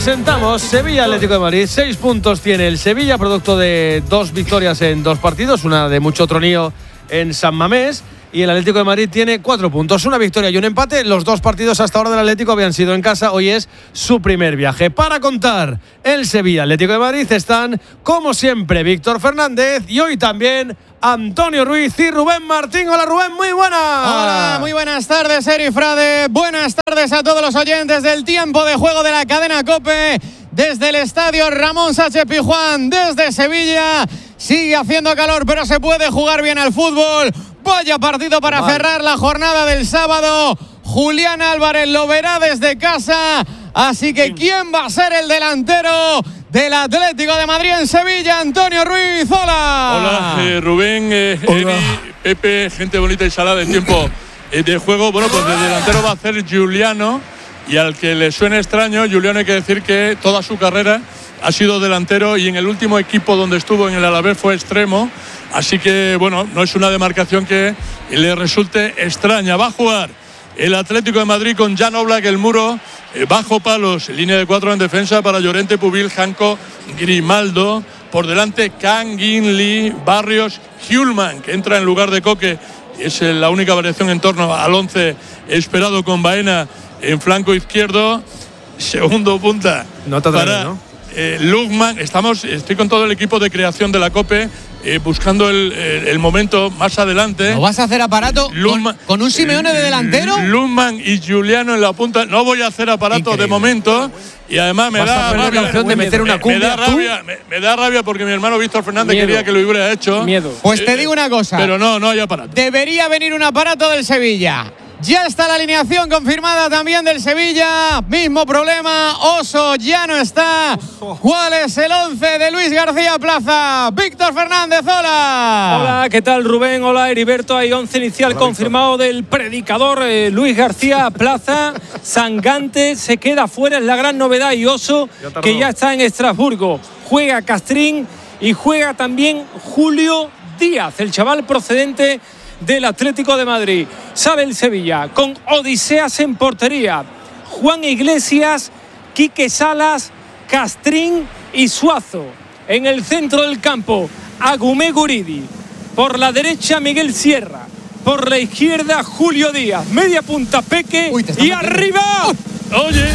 presentamos Sevilla Atlético de Madrid. 6 puntos tiene el Sevilla, producto de 2 victorias en 2 partidos, una de mucho tronío en San Mamés. Y el Atlético de Madrid tiene 4 puntos, una victoria y un empate. Los 2 partidos hasta ahora del Atlético habían sido en casa. Hoy es su primer viaje. Para contar el Sevilla Atlético de Madrid están, como siempre, Víctor Fernández y hoy también Antonio Ruiz y Rubén Martín. Hola Rubén, muy buenas. Hola, muy buenas tardes, Eri Frade. Buenas tardes a todos los oyentes del tiempo de juego de la cadena COPE. Desde el estadio Ramón Sánchez Pizjuán, desde Sevilla. Sigue haciendo calor, pero se puede jugar bien al fútbol. Vaya partido para cerrar la jornada del sábado. Julián Álvarez lo verá desde casa. Así que ¿quién va a ser el delantero del Atlético de Madrid en Sevilla? Antonio Ruiz, hola. Hola, Rubén, Eri, Pepe, gente bonita y salada de tiempo de juego. Bueno, pues el delantero va a ser Giuliano. Y al que le suene extraño, Giuliano, hay que decir que toda su carrera ha sido delantero y en el último equipo donde estuvo, en el Alavés, fue extremo. Así que, bueno, no es una demarcación que le resulte extraña. Va a jugar el Atlético de Madrid con Jan Oblak, el muro, bajo palos, línea de 4 en defensa para Llorente, Pubil, Janko, Grimaldo. Por delante, Kangin, Lee, Barrios, Hjulman, que entra en lugar de Coque. Es la única variación en torno al 11 esperado, con Baena en flanco izquierdo. Segundo punta para Lugman. Estoy con todo el equipo de creación de la COPE buscando el momento más adelante. ¿No vas a hacer aparato con un Simeone de delantero? Lugman y Giuliano en la punta. No voy a hacer aparato increíble de momento. Y además me da rabia de meter una cumbia. Me da rabia porque mi hermano Víctor Fernández quería que lo hubiera hecho. Pues te digo una cosa. Pero no hay aparato. Debería venir un aparato del Sevilla. Ya está la alineación confirmada también del Sevilla. Mismo problema, Oso ya no está. ¿Cuál es el 11 de Luis García Plaza? Víctor Fernández, hola. Hola, ¿qué tal Rubén? Hola Heriberto. Hay 11 inicial confirmado del predicador Luis García Plaza. Sangante se queda fuera, es la gran novedad. Y Oso, que ya está en Estrasburgo. Juega Castrín y juega también Julio Díaz, el chaval procedente del Atlético de Madrid. Sale el Sevilla con Odiseas en portería, Juan Iglesias, Quique Salas, Castrín y Suazo. En el centro del campo, Agumé Guridi. Por la derecha, Miguel Sierra. Por la izquierda, Julio Díaz. Media punta, Peque. Y arriba. Oye.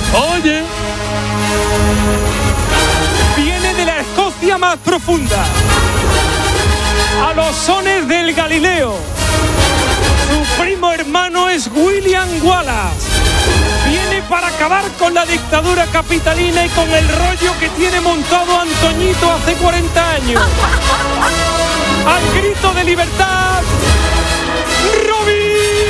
Viene de la Escocia más profunda, a los sones del Galileo. Su primo hermano es William Wallace. Viene para acabar con la dictadura capitalina y con el rollo que tiene montado Antoñito hace 40 años. Al grito de libertad, Robin.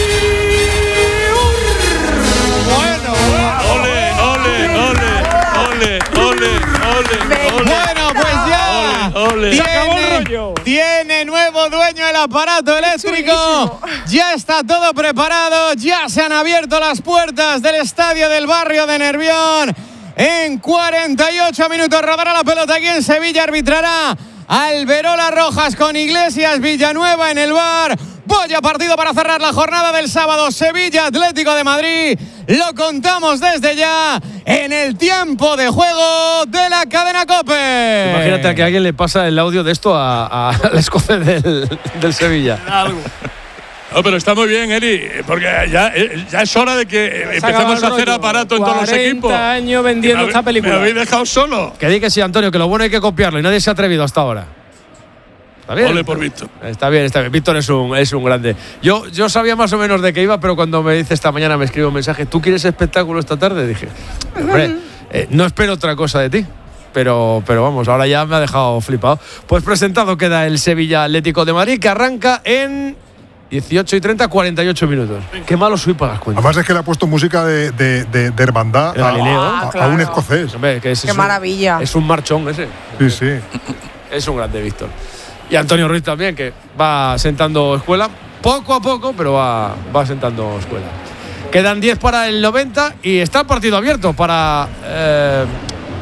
Bueno, pues ya tiene nuevo dueño el aparato eléctrico. Ya está todo preparado. Ya se han abierto las puertas del estadio del barrio de Nervión. En 48 minutos rodará la pelota aquí en Sevilla. Arbitrará Alberola Rojas con Iglesias Villanueva en el VAR. Vaya partido para cerrar la jornada del sábado. Sevilla Atlético de Madrid. Lo contamos desde ya en el tiempo de juego de la cadena COPE. Imagínate que a alguien le pasa el audio de esto al escocés del Sevilla. No, pero está muy bien, Eri, porque ya es hora de que empecemos a hacer aparato en todos los equipos. 40 años vendiendo esta película. Me habéis dejado solo. Que di que sí, Antonio, que lo bueno hay que copiarlo y nadie se ha atrevido hasta ahora. ¿Está bien? Ole por Víctor. Está bien. Víctor es un grande. Yo sabía más o menos de qué iba, pero cuando me dice esta mañana, me escribe un mensaje, ¿tú quieres espectáculo esta tarde? Dije, hombre, no espero otra cosa de ti. Pero vamos, ahora ya me ha dejado flipado. Pues presentado queda el Sevilla Atlético de Madrid, que arranca en 18:30, 48 minutos. Qué malo soy para las cuentas. Además es que le ha puesto música de hermandad a un escocés. Hombre, Qué maravilla. Es un marchón ese. Sí. Es un grande, Víctor. Y Antonio Ruiz también, que va sentando escuela, poco a poco, pero va sentando escuela. Quedan 10 para el 90 y está el partido abierto para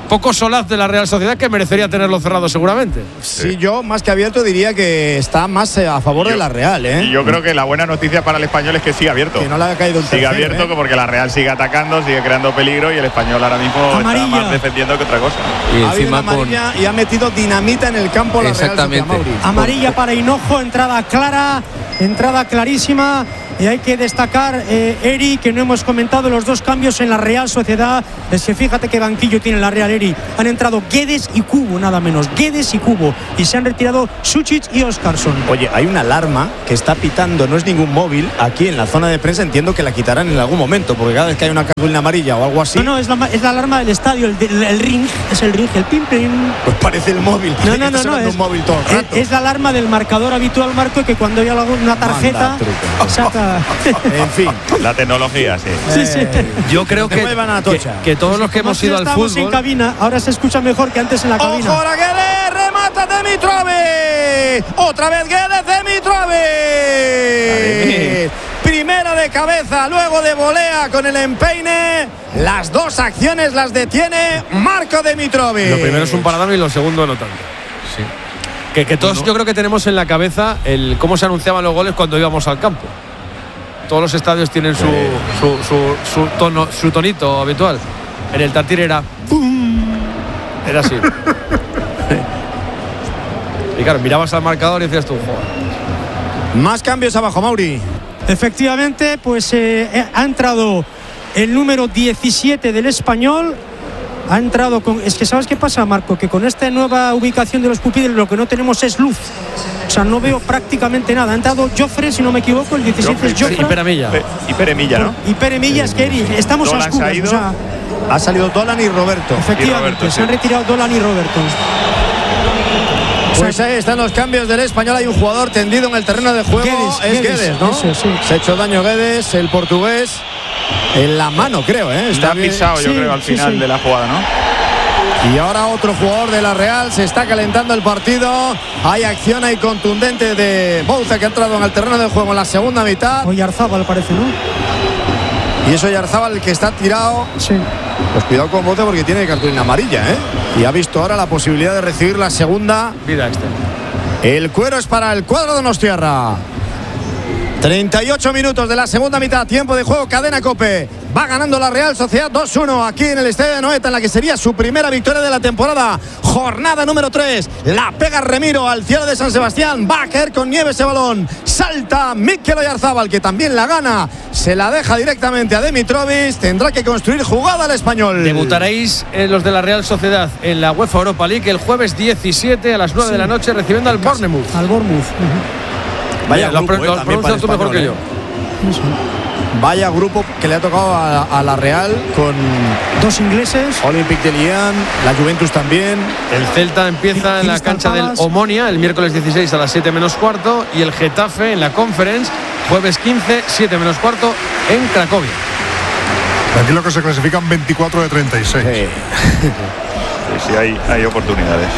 poco solaz de la Real Sociedad, que merecería tenerlo cerrado seguramente. Sí, yo más que abierto diría que está más a favor de la Real. Y yo creo que la buena noticia para el Español es que sigue abierto. Que no le ha caído un sigue abierto porque la Real sigue atacando, sigue creando peligro y el Español ahora mismo está más defendiendo que otra cosa. Y ha habido una amarilla y ha metido dinamita en el campo la Real Sociedad. Amarilla para Hinojo, entrada clara, entrada clarísima. Y hay que destacar, Eri, que no hemos comentado los dos cambios en la Real Sociedad. Es que fíjate qué banquillo tiene la Real, Eri. Han entrado Guedes y Cubo, nada menos. Guedes y Cubo. Y se han retirado Suchic y Óscarson. Oye, hay una alarma que está pitando, no es ningún móvil. Aquí en la zona de prensa entiendo que la quitarán en algún momento, porque cada vez que hay una cartulina amarilla o algo así. No, es la alarma del estadio, el ring. Es el ring, el pim. Pues parece el móvil. No, es un móvil todo el rato. Es la alarma del marcador habitual, Marco, que cuando hay una tarjeta saca. En fin, la tecnología, sí. Yo creo que todos los que hemos ido al fútbol. En cabina, ahora se escucha mejor que antes en la cabina. ¡Ojo, la Guedes! ¡Remata Dimitrovic! ¡Otra vez Guedes! ¡Dimitrovic! Primera de cabeza, luego de volea con el empeine. Las dos acciones las detiene Marco Dimitrovic. Lo primero es un paradón y lo segundo no tanto. Sí. Que todos yo creo que tenemos en la cabeza el cómo se anunciaban los goles cuando íbamos al campo. Todos los estadios tienen su tonito habitual. En el Tartiere era ¡pum! Era así. Y claro, mirabas al marcador y decías tú, joder. Más cambios abajo, Mauri. Efectivamente, pues ha entrado el número 17 del Español. Ha entrado con... Es que ¿sabes qué pasa, Marco? Que con esta nueva ubicación de los pupiles lo que no tenemos es luz. O sea, no veo prácticamente nada. Ha entrado Joffre, si no me equivoco, el 17 es Joffre. Y Peremilla. Y Peremilla, ¿no? Y Peremilla, es que estamos a oscuras. O sea, ha salido Dolan y Roberto. Efectivamente, se han retirado Dolan y Roberto. Pues ahí están los cambios del Español. Hay un jugador tendido en el terreno de juego. Guedes, ¿no? Eso, sí. Se ha hecho daño Guedes, el portugués. En la mano, creo, Está pisado, yo creo, al final de la jugada, ¿no? Y ahora otro jugador de la Real. Se está calentando el partido. Hay acción ahí contundente de Bouza, que ha entrado en el terreno de juego en la segunda mitad. Oyarzábal parece, ¿no? Y es Oyarzábal el que está tirado. Sí. Pues cuidado con Bouza porque tiene cartulina amarilla, Y ha visto ahora la posibilidad de recibir la segunda. Vida El cuero es para el cuadro de Donostiarra. 38 minutos de la segunda mitad, tiempo de juego, cadena COPE. Va ganando la Real Sociedad 2-1 aquí en el estadio de Anoeta, en la que sería su primera victoria de la temporada. Jornada número 3. La pega Remiro al cielo de San Sebastián. Va a caer con nieve ese balón. Salta Mikel Oyarzábal, que también la gana. Se la deja directamente a Dimitrovic. Tendrá que construir jugada al Español. Debutaréis los de la Real Sociedad en la UEFA Europa League el jueves 17 a las 9 de la noche, recibiendo al Bournemouth. Al Bournemouth. Vaya grupo, lo pronuncias tú mejor que yo. Vaya grupo que le ha tocado a la Real, con dos ingleses, Olympique de Lyon, la Juventus también. El Celta empieza en la cancha del Omonia el miércoles 16 a las 7 menos cuarto, y el Getafe en la Conference jueves 15, 7 menos cuarto en Cracovia. Aquí lo que se clasifican 24 de 36. Sí, hay oportunidades.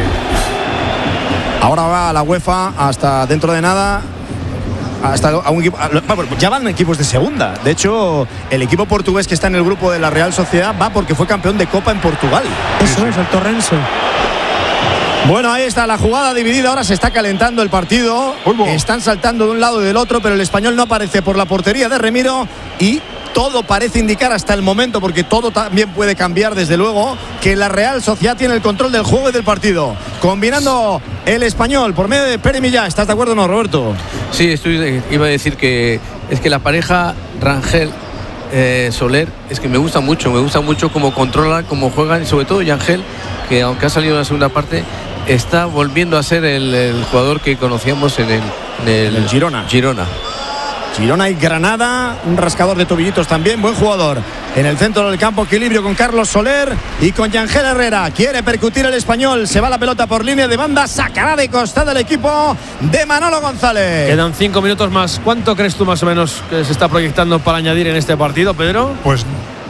Ahora va a la UEFA hasta dentro de nada. Hasta a un equipo, ya van equipos de segunda. De hecho, el equipo portugués que está en el grupo de la Real Sociedad va porque fue campeón de Copa en Portugal. Eso es, el Torrense. Bueno, ahí está la jugada dividida. Ahora se está calentando el partido. Están saltando de un lado y del otro, pero el Español no aparece por la portería de Remiro. Y todo parece indicar hasta el momento, porque todo también puede cambiar, desde luego, que la Real Sociedad tiene el control del juego y del partido. Combinando el Español por medio de Peremilla. ¿Estás de acuerdo o no, Roberto? Sí, iba a decir que es que la pareja Rangel Soler es que me gusta mucho cómo controlan, cómo juegan, y sobre todo Yangel, que aunque ha salido en la segunda parte, está volviendo a ser el jugador que conocíamos en el Girona. Girona y Granada, un rascador de tobillitos también, buen jugador. En el centro del campo, equilibrio con Carlos Soler y con Yangel Herrera. Quiere percutir el Español, se va la pelota por línea de banda, sacará de costado el equipo de Manolo González. Quedan 5 minutos más. ¿Cuánto crees tú más o menos que se está proyectando para añadir en este partido, Pedro? Pues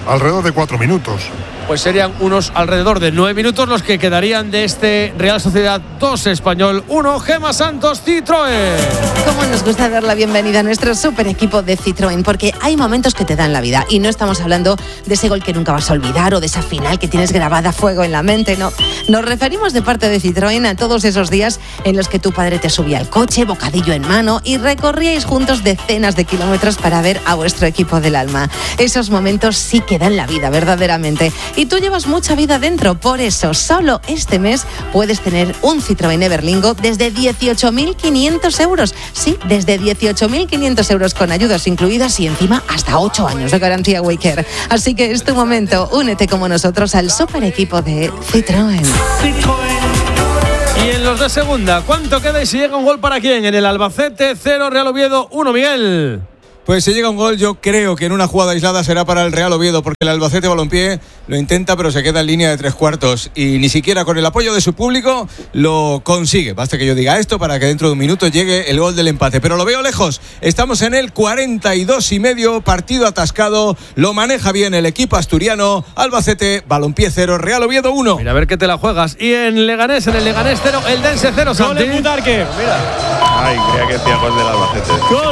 alrededor de 4 minutos. Pues serían unos alrededor de 9 minutos los que quedarían de este Real Sociedad 2 Español 1, Gemma Santos Citroën. Cómo nos gusta dar la bienvenida a nuestro super equipo de Citroën, porque hay momentos que te dan la vida y no estamos hablando de ese gol que nunca vas a olvidar o de esa final que tienes grabada a fuego en la mente, no. Nos referimos de parte de Citroën a todos esos días en los que tu padre te subía al coche, bocadillo en mano y recorríais juntos decenas de kilómetros para ver a vuestro equipo del alma. Esos momentos sí que dan la vida, verdaderamente. Y tú llevas mucha vida dentro, por eso solo este mes puedes tener un Citroën Everlingo desde 18.500 euros. Sí, desde 18.500 euros con ayudas incluidas y encima hasta 8 años de garantía Waker. Así que es tu momento, únete como nosotros al super equipo de Citroën. Y en los de segunda, ¿cuánto queda y si llega un gol para quién? En el Albacete 0, Real Oviedo 1, Miguel. Pues si llega un gol, yo creo que en una jugada aislada será para el Real Oviedo, porque el Albacete Balompié lo intenta, pero se queda en línea de 3 cuartos y ni siquiera con el apoyo de su público lo consigue. Basta que yo diga esto para que dentro de un minuto llegue el gol del empate, pero lo veo lejos. Estamos en el 42,5, partido atascado, lo maneja bien el equipo asturiano. Albacete Balompié 0, Real Oviedo 1. Mira, a ver qué te la juegas. Y en Leganés 0, el Dense 0, Santi. Gol en Butarque. Mira. Ay, creía que decía gol del Albacete.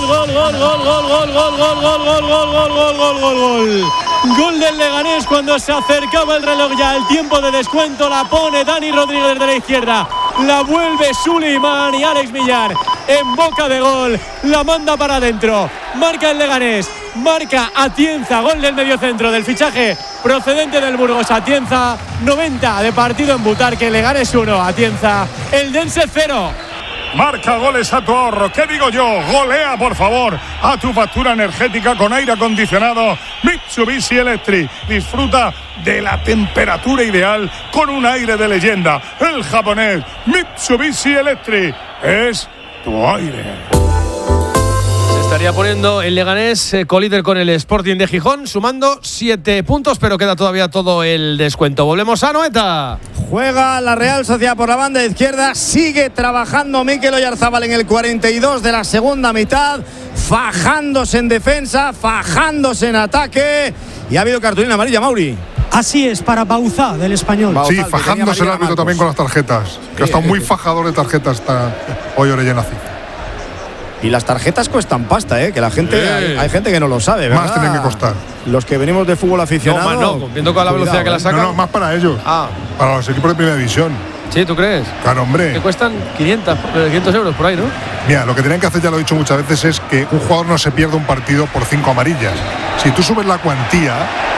Gol del Leganés cuando se acercaba el reloj ya al tiempo de descuento. La pone Dani Rodríguez desde la izquierda. La vuelve Suleiman y Alex Millar en boca de gol. La manda para adentro. Marca el Leganés. Marca Atienza. Gol del mediocentro del fichaje procedente del Burgos. Atienza. 90 de partido en Butarque. Leganés 1. Atienza. El Dense 0. Marca goles a tu ahorro. ¿Qué digo yo? Golea, por favor, a tu factura energética con aire acondicionado Mitsubishi Electric. Disfruta de la temperatura ideal con un aire de leyenda. El japonés Mitsubishi Electric es tu aire. Se estaría poniendo el Leganés colíder con el Sporting de Gijón, sumando 7 puntos, pero queda todavía todo el descuento. Volvemos a Noeta. Juega la Real Sociedad por la banda izquierda. Sigue trabajando Mikel Oyarzábal en el 42 de la segunda mitad. Fajándose en defensa, fajándose en ataque. Y ha habido cartulina amarilla, Mauri. Así es, para Bauzá del Español. Sí, fajándose el árbitro también con las tarjetas. Que ha estado muy fajador de tarjetas está hoy Orellanazi. Y las tarjetas cuestan pasta, que la gente hay gente que no lo sabe, ¿verdad? Más tienen que costar. Los que venimos de fútbol aficionado. No, viendo con la velocidad que la sacan. No, más para ellos. Para los equipos de primera división. Sí, ¿tú crees? Claro, hombre. Que cuestan 500 euros por ahí, ¿no? Mira, lo que tienen que hacer, ya lo he dicho muchas veces, es que un jugador no se pierda un partido por 5 amarillas. Si tú subes la cuantía,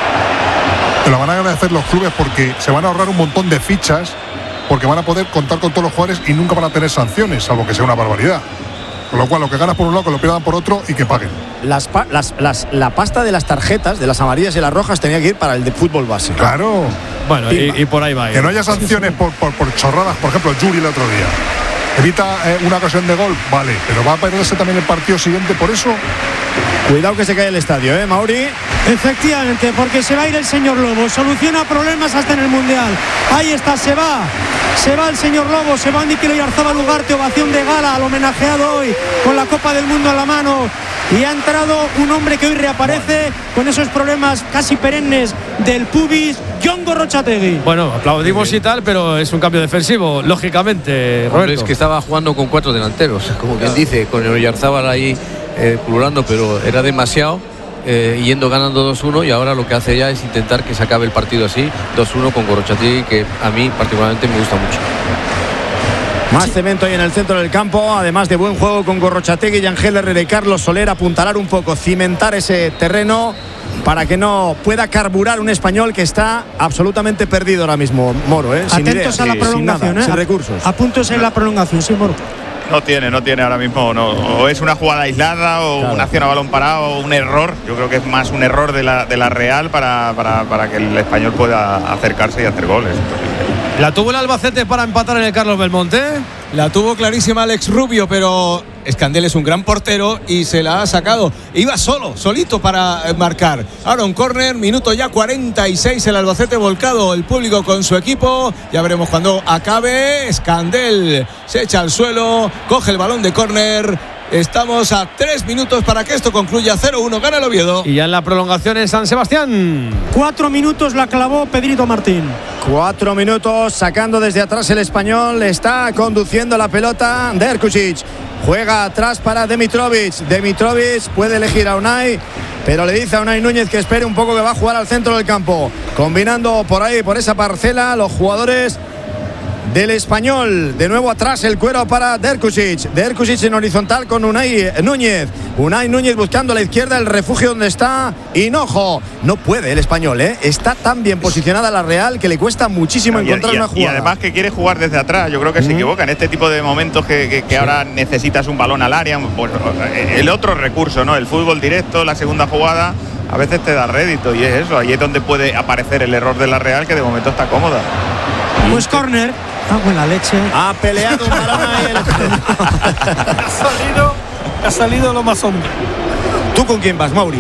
te lo van a agradecer los clubes porque se van a ahorrar un montón de fichas, porque van a poder contar con todos los jugadores y nunca van a tener sanciones, salvo que sea una barbaridad. Con lo cual, lo que ganas por un lado, que lo pierdan por otro y que paguen. La pasta de las tarjetas, de las amarillas y las rojas, tenía que ir para el de fútbol base. Claro. Bueno, y por ahí va. Que no haya sanciones por chorradas. Por ejemplo, Yuri el otro día. Evita una ocasión de gol, vale, pero va a perderse también el partido siguiente por eso. Cuidado que se cae el estadio, Mauri. Efectivamente, porque se va a ir el señor Lobo. Soluciona problemas hasta en el Mundial. Ahí está, se va el señor Lobo, se va Mikel Oyarzábal Ugarte, ovación de gala al homenajeado hoy con la Copa del Mundo en la mano. Y ha entrado un hombre que hoy reaparece con esos problemas casi perennes del pubis, Jon Gorrotxategi. Bueno, aplaudimos y tal, pero es un cambio defensivo, lógicamente, Roberto. Es que estaba jugando con 4 delanteros, como quien dice, con el Oyarzábal ahí pululando, pero era demasiado, yendo ganando 2-1, y ahora lo que hace ya es intentar que se acabe el partido así, 2-1 con Gorrotxategi, que a mí particularmente me gusta mucho. Más cemento ahí en el centro del campo, además de buen juego con Gorrotxategi y Ángel Herrera y Carlos Soler, apuntalar un poco, cimentar ese terreno para que no pueda carburar un Español que está absolutamente perdido ahora mismo, Moro, sin atentos ideas, a la prolongación, sin nada, sin recursos. A puntos en la prolongación, sí, Moro. No tiene ahora mismo, no. O es una jugada aislada o una acción a balón parado o un error. Yo creo que es más un error de la Real para que el Español pueda acercarse y hacer goles. ¿La tuvo el Albacete para empatar en el Carlos Belmonte? La tuvo clarísima Alex Rubio, pero Escandel es un gran portero y se la ha sacado. Iba solito para marcar. Ahora un córner, minuto ya 46, el Albacete volcado, el público con su equipo. Ya veremos cuando acabe. Escandel se echa al suelo, coge el balón de córner Estamos a 3 minutos para que esto concluya. 0-1, gana el Oviedo. Y ya en la prolongación en San Sebastián. 4 minutos la clavó Pedrito Martín. 4 minutos, sacando desde atrás el Español. Está conduciendo la pelota Derkušić. Juega atrás para Dimitrovic. Dimitrovic puede elegir a Unai, pero le dice a Unai Núñez que espere un poco, que va a jugar al centro del campo. Combinando por ahí, por esa parcela, los jugadores del Español. De nuevo atrás el cuero para Derkušić. Derkušić en horizontal con Unai Núñez. Unai Núñez buscando a la izquierda el refugio donde está Hinojo. No puede el Español, ¿eh? Está tan bien posicionada la Real que le cuesta muchísimo encontrar una jugada. Y además que quiere jugar desde atrás. Yo creo que se equivoca en este tipo de momentos que ahora necesitas un balón al área. Pues, el otro recurso, ¿no? El fútbol directo, la segunda jugada, a veces te da rédito, y es eso. Ahí es donde puede aparecer el error de la Real, que de momento está cómoda. Pues córner. Buena leche. Ha peleado un balón ahí. Ha salido lo más hombre. ¿Tú con quién vas, Mauri?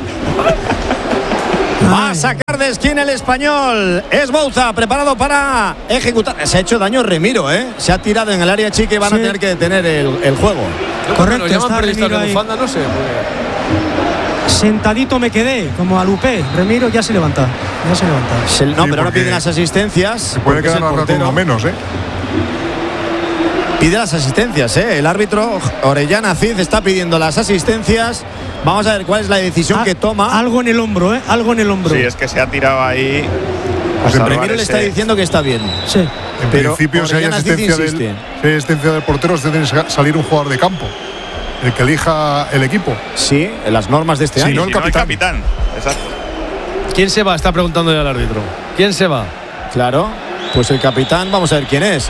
Va a sacar de esquina el Español. Es Bouza, preparado para ejecutar. Se ha hecho daño Remiro, ¿eh? Se ha tirado en el área chica y van a tener que detener el juego. Correcto, está Remiro de bufanda, no sé. Sentadito me quedé, como a Lupé. Remiro ya se levanta. No, pero ahora piden las asistencias. Se puede quedar uno menos, ¿eh? Pide las asistencias, ¿eh? El árbitro Orellana Cid está pidiendo las asistencias. Vamos a ver cuál es la decisión que toma. Algo en el hombro, ¿eh? Algo en el hombro. Sí, es que se ha tirado ahí. Pues el Remiro le está diciendo que está bien. Sí. En principio, si hay asistencia del portero, se tiene que salir un jugador de campo, el que elija el equipo. Sí, en las normas de este año. Si no, el capitán. Exacto. ¿Quién se va? Está preguntando ya el árbitro. ¿Quién se va? Claro, pues el capitán, vamos a ver quién es.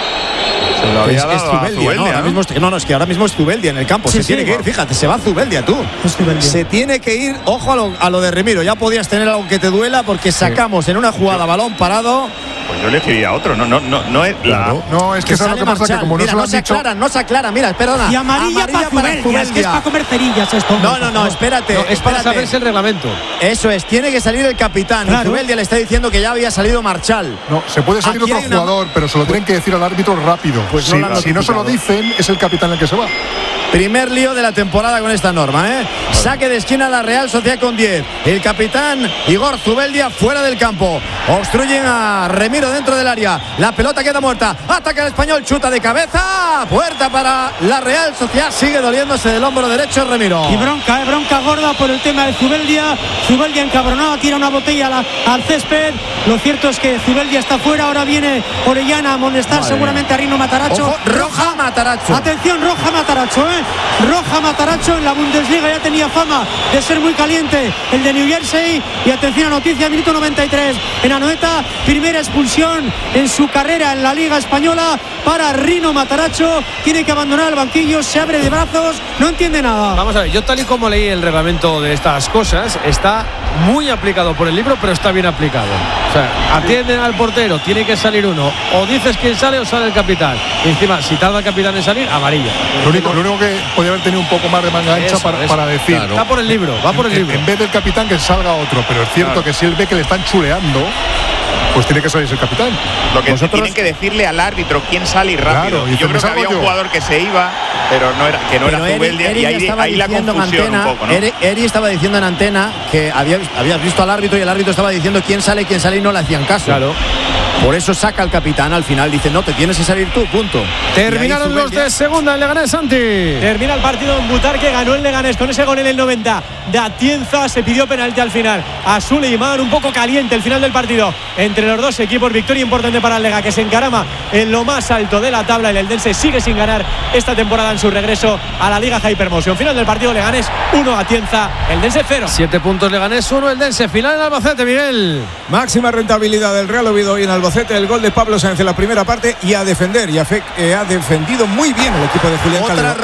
Se lo había dado Zubeldia, a Zubeldia, ¿no? Ahora mismo, es que ahora mismo es Zubeldia en el campo. Se tiene que ir, fíjate, se va Zubeldia, tú. Se tiene que ir, ojo a lo de Remiro. Ya podías tener algo que te duela, porque sacamos en una jugada balón parado. Pues yo elegiría otro, no es la. No, es que sabes lo que pasa, que como mira, no se aclara, mira, perdona. Y amarilla para Zubeldia, es que es para comer cerillas esto. No, espérate. Es para saberse el reglamento. Eso es, tiene que salir el capitán. Claro. Y Zubeldia le está diciendo que ya había salido Marchal. No, se puede salir otro jugador, pero se lo tienen que decir al árbitro rápido. Pues si no se lo dicen, es el capitán el que se va. Primer lío de la temporada con esta norma, ¿eh? Saque de esquina la Real Sociedad con 10. El capitán Igor Zubeldia fuera del campo. Obstruyen a Remiro dentro del área. La pelota queda muerta. Ataca el Español, chuta de cabeza. Puerta para la Real Sociedad. Sigue doliéndose del hombro derecho Remiro. Y bronca gorda por el tema de Zubeldia. Zubeldia encabronado, tira una botella al césped. Lo cierto es que Zubeldia está fuera. Ahora viene Orellana a amonestar seguramente a Rino Matarazzo. Ojo, roja Matarazzo. Atención, roja Matarazzo, ¿eh? Roja Matarazzo. En la Bundesliga ya tenía fama de ser muy caliente el de New Jersey. Y atención a noticia, minuto 93 en Anoeta, primera expulsión en su carrera en la Liga Española para Rino Matarazzo. Tiene que abandonar el banquillo, se abre de brazos, no entiende nada. Vamos a ver, yo tal y como leí el reglamento de estas cosas, está muy aplicado por el libro, pero está bien aplicado. O sea, atienden al portero, tiene que salir uno, o dices quién sale o sale el capitán. Y encima, si tarda el capitán en salir, amarilla. Lo único que podría haber tenido un poco más de manga ancha para decir. Claro. Está por el libro, va por el libro. En vez del capitán, que salga otro, pero es cierto que si él ve que le están chuleando, pues tiene que salir el capitán. Lo que tienen que decirle al árbitro quién sale y rápido. Claro, y yo creo que había un jugador que se iba, pero no era Zubeldia, y ahí la confusión un poco, ¿no? Eri estaba diciendo en antena que habías visto al árbitro y el árbitro estaba diciendo quién sale y no le hacían caso. Claro. Por eso saca al capitán al final, dice no, te tienes que salir tú, punto. Terminaron los de segunda en Leganés, Santi. Termina el partido en Butar, que ganó el Leganés con ese gol en el 90 de Atienza. Se pidió penalti al final a Suleiman, un poco caliente el final del partido entre los dos equipos. Victoria importante para el Lega, que se encarama en lo más alto de la tabla. El Eldense sigue sin ganar esta temporada en su regreso a la Liga Hypermotion. Final del partido, Leganés 1, Atienza, Eldense 0. 7 puntos Leganés, 1 Eldense. Final en Albacete, Miguel. Máxima rentabilidad del Real Oviedo hoy en Albacete. El gol de Pablo Sáenz en la primera parte, y a defender, y ha defendido muy bien el equipo de Julián Calderón.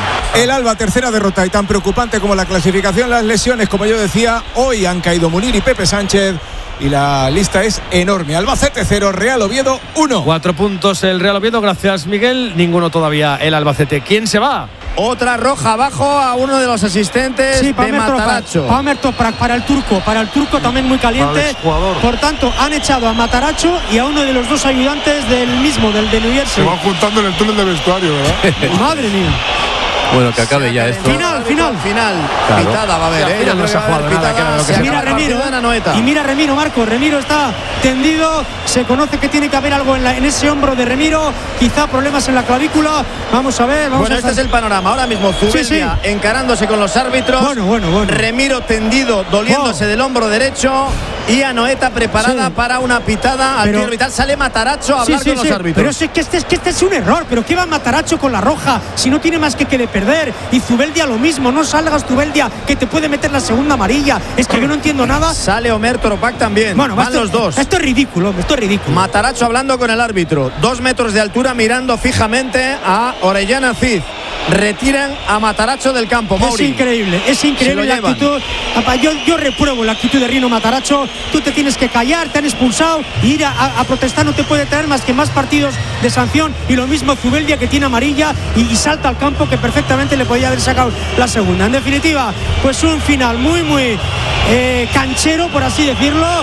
El Alba, tercera derrota, y tan preocupante como la clasificación, las lesiones, como yo decía. Hoy han caído Munir y Pepe Sánchez, y la lista es enorme. Albacete 0, Real Oviedo 1. 4 puntos el Real Oviedo, gracias Miguel. Ninguno todavía el Albacete. ¿Quién se va? Otra roja abajo a uno de los asistentes de Matarazzo. Palmer Toprak para el turco también muy caliente. Por tanto, han echado a Matarazzo y a uno de los dos ayudantes del de New Jersey. Se van juntando en el túnel de vestuario, ¿verdad? Madre mía. Bueno, que acabe ya esto. Final. Claro. Pitada va a haber, ya no se ha jugado nada, que era lo que se mira Remiro, y mira Remiro, Marco. Remiro está tendido. Se conoce que tiene que haber algo en ese hombro de Remiro. Quizá problemas en la clavícula. Vamos a ver. Este es el panorama. Ahora mismo Zubeldia encarándose con los árbitros. Bueno. Remiro tendido, doliéndose del hombro derecho. Y Anoeta preparada para una pitada al pie orbital. Sale Matarazzo a hablar con los árbitros. Pero es que este es un error. ¿Pero qué va Matarazzo con la roja? Si no tiene más que de perder. Y Zubeldia lo mismo. No salgas, Zubeldia, que te puede meter la segunda amarilla. Es que yo no entiendo nada. Sale Omer Toropac también. Van los dos. Esto es ridículo. Matarazzo hablando con el árbitro. 2 metros de altura, mirando fijamente a Orellana Cid. Retiran a Matarazzo del campo. Mauri. Es increíble la actitud. Yo repruebo la actitud de Rino Matarazzo. Tú te tienes que callar, te han expulsado. Ir a protestar no te puede traer más que más partidos de sanción. Y lo mismo Zubeldia, que tiene amarilla y salta al campo, que perfectamente le podía haber sacado la segunda. En definitiva, pues un final muy canchero, por así decirlo.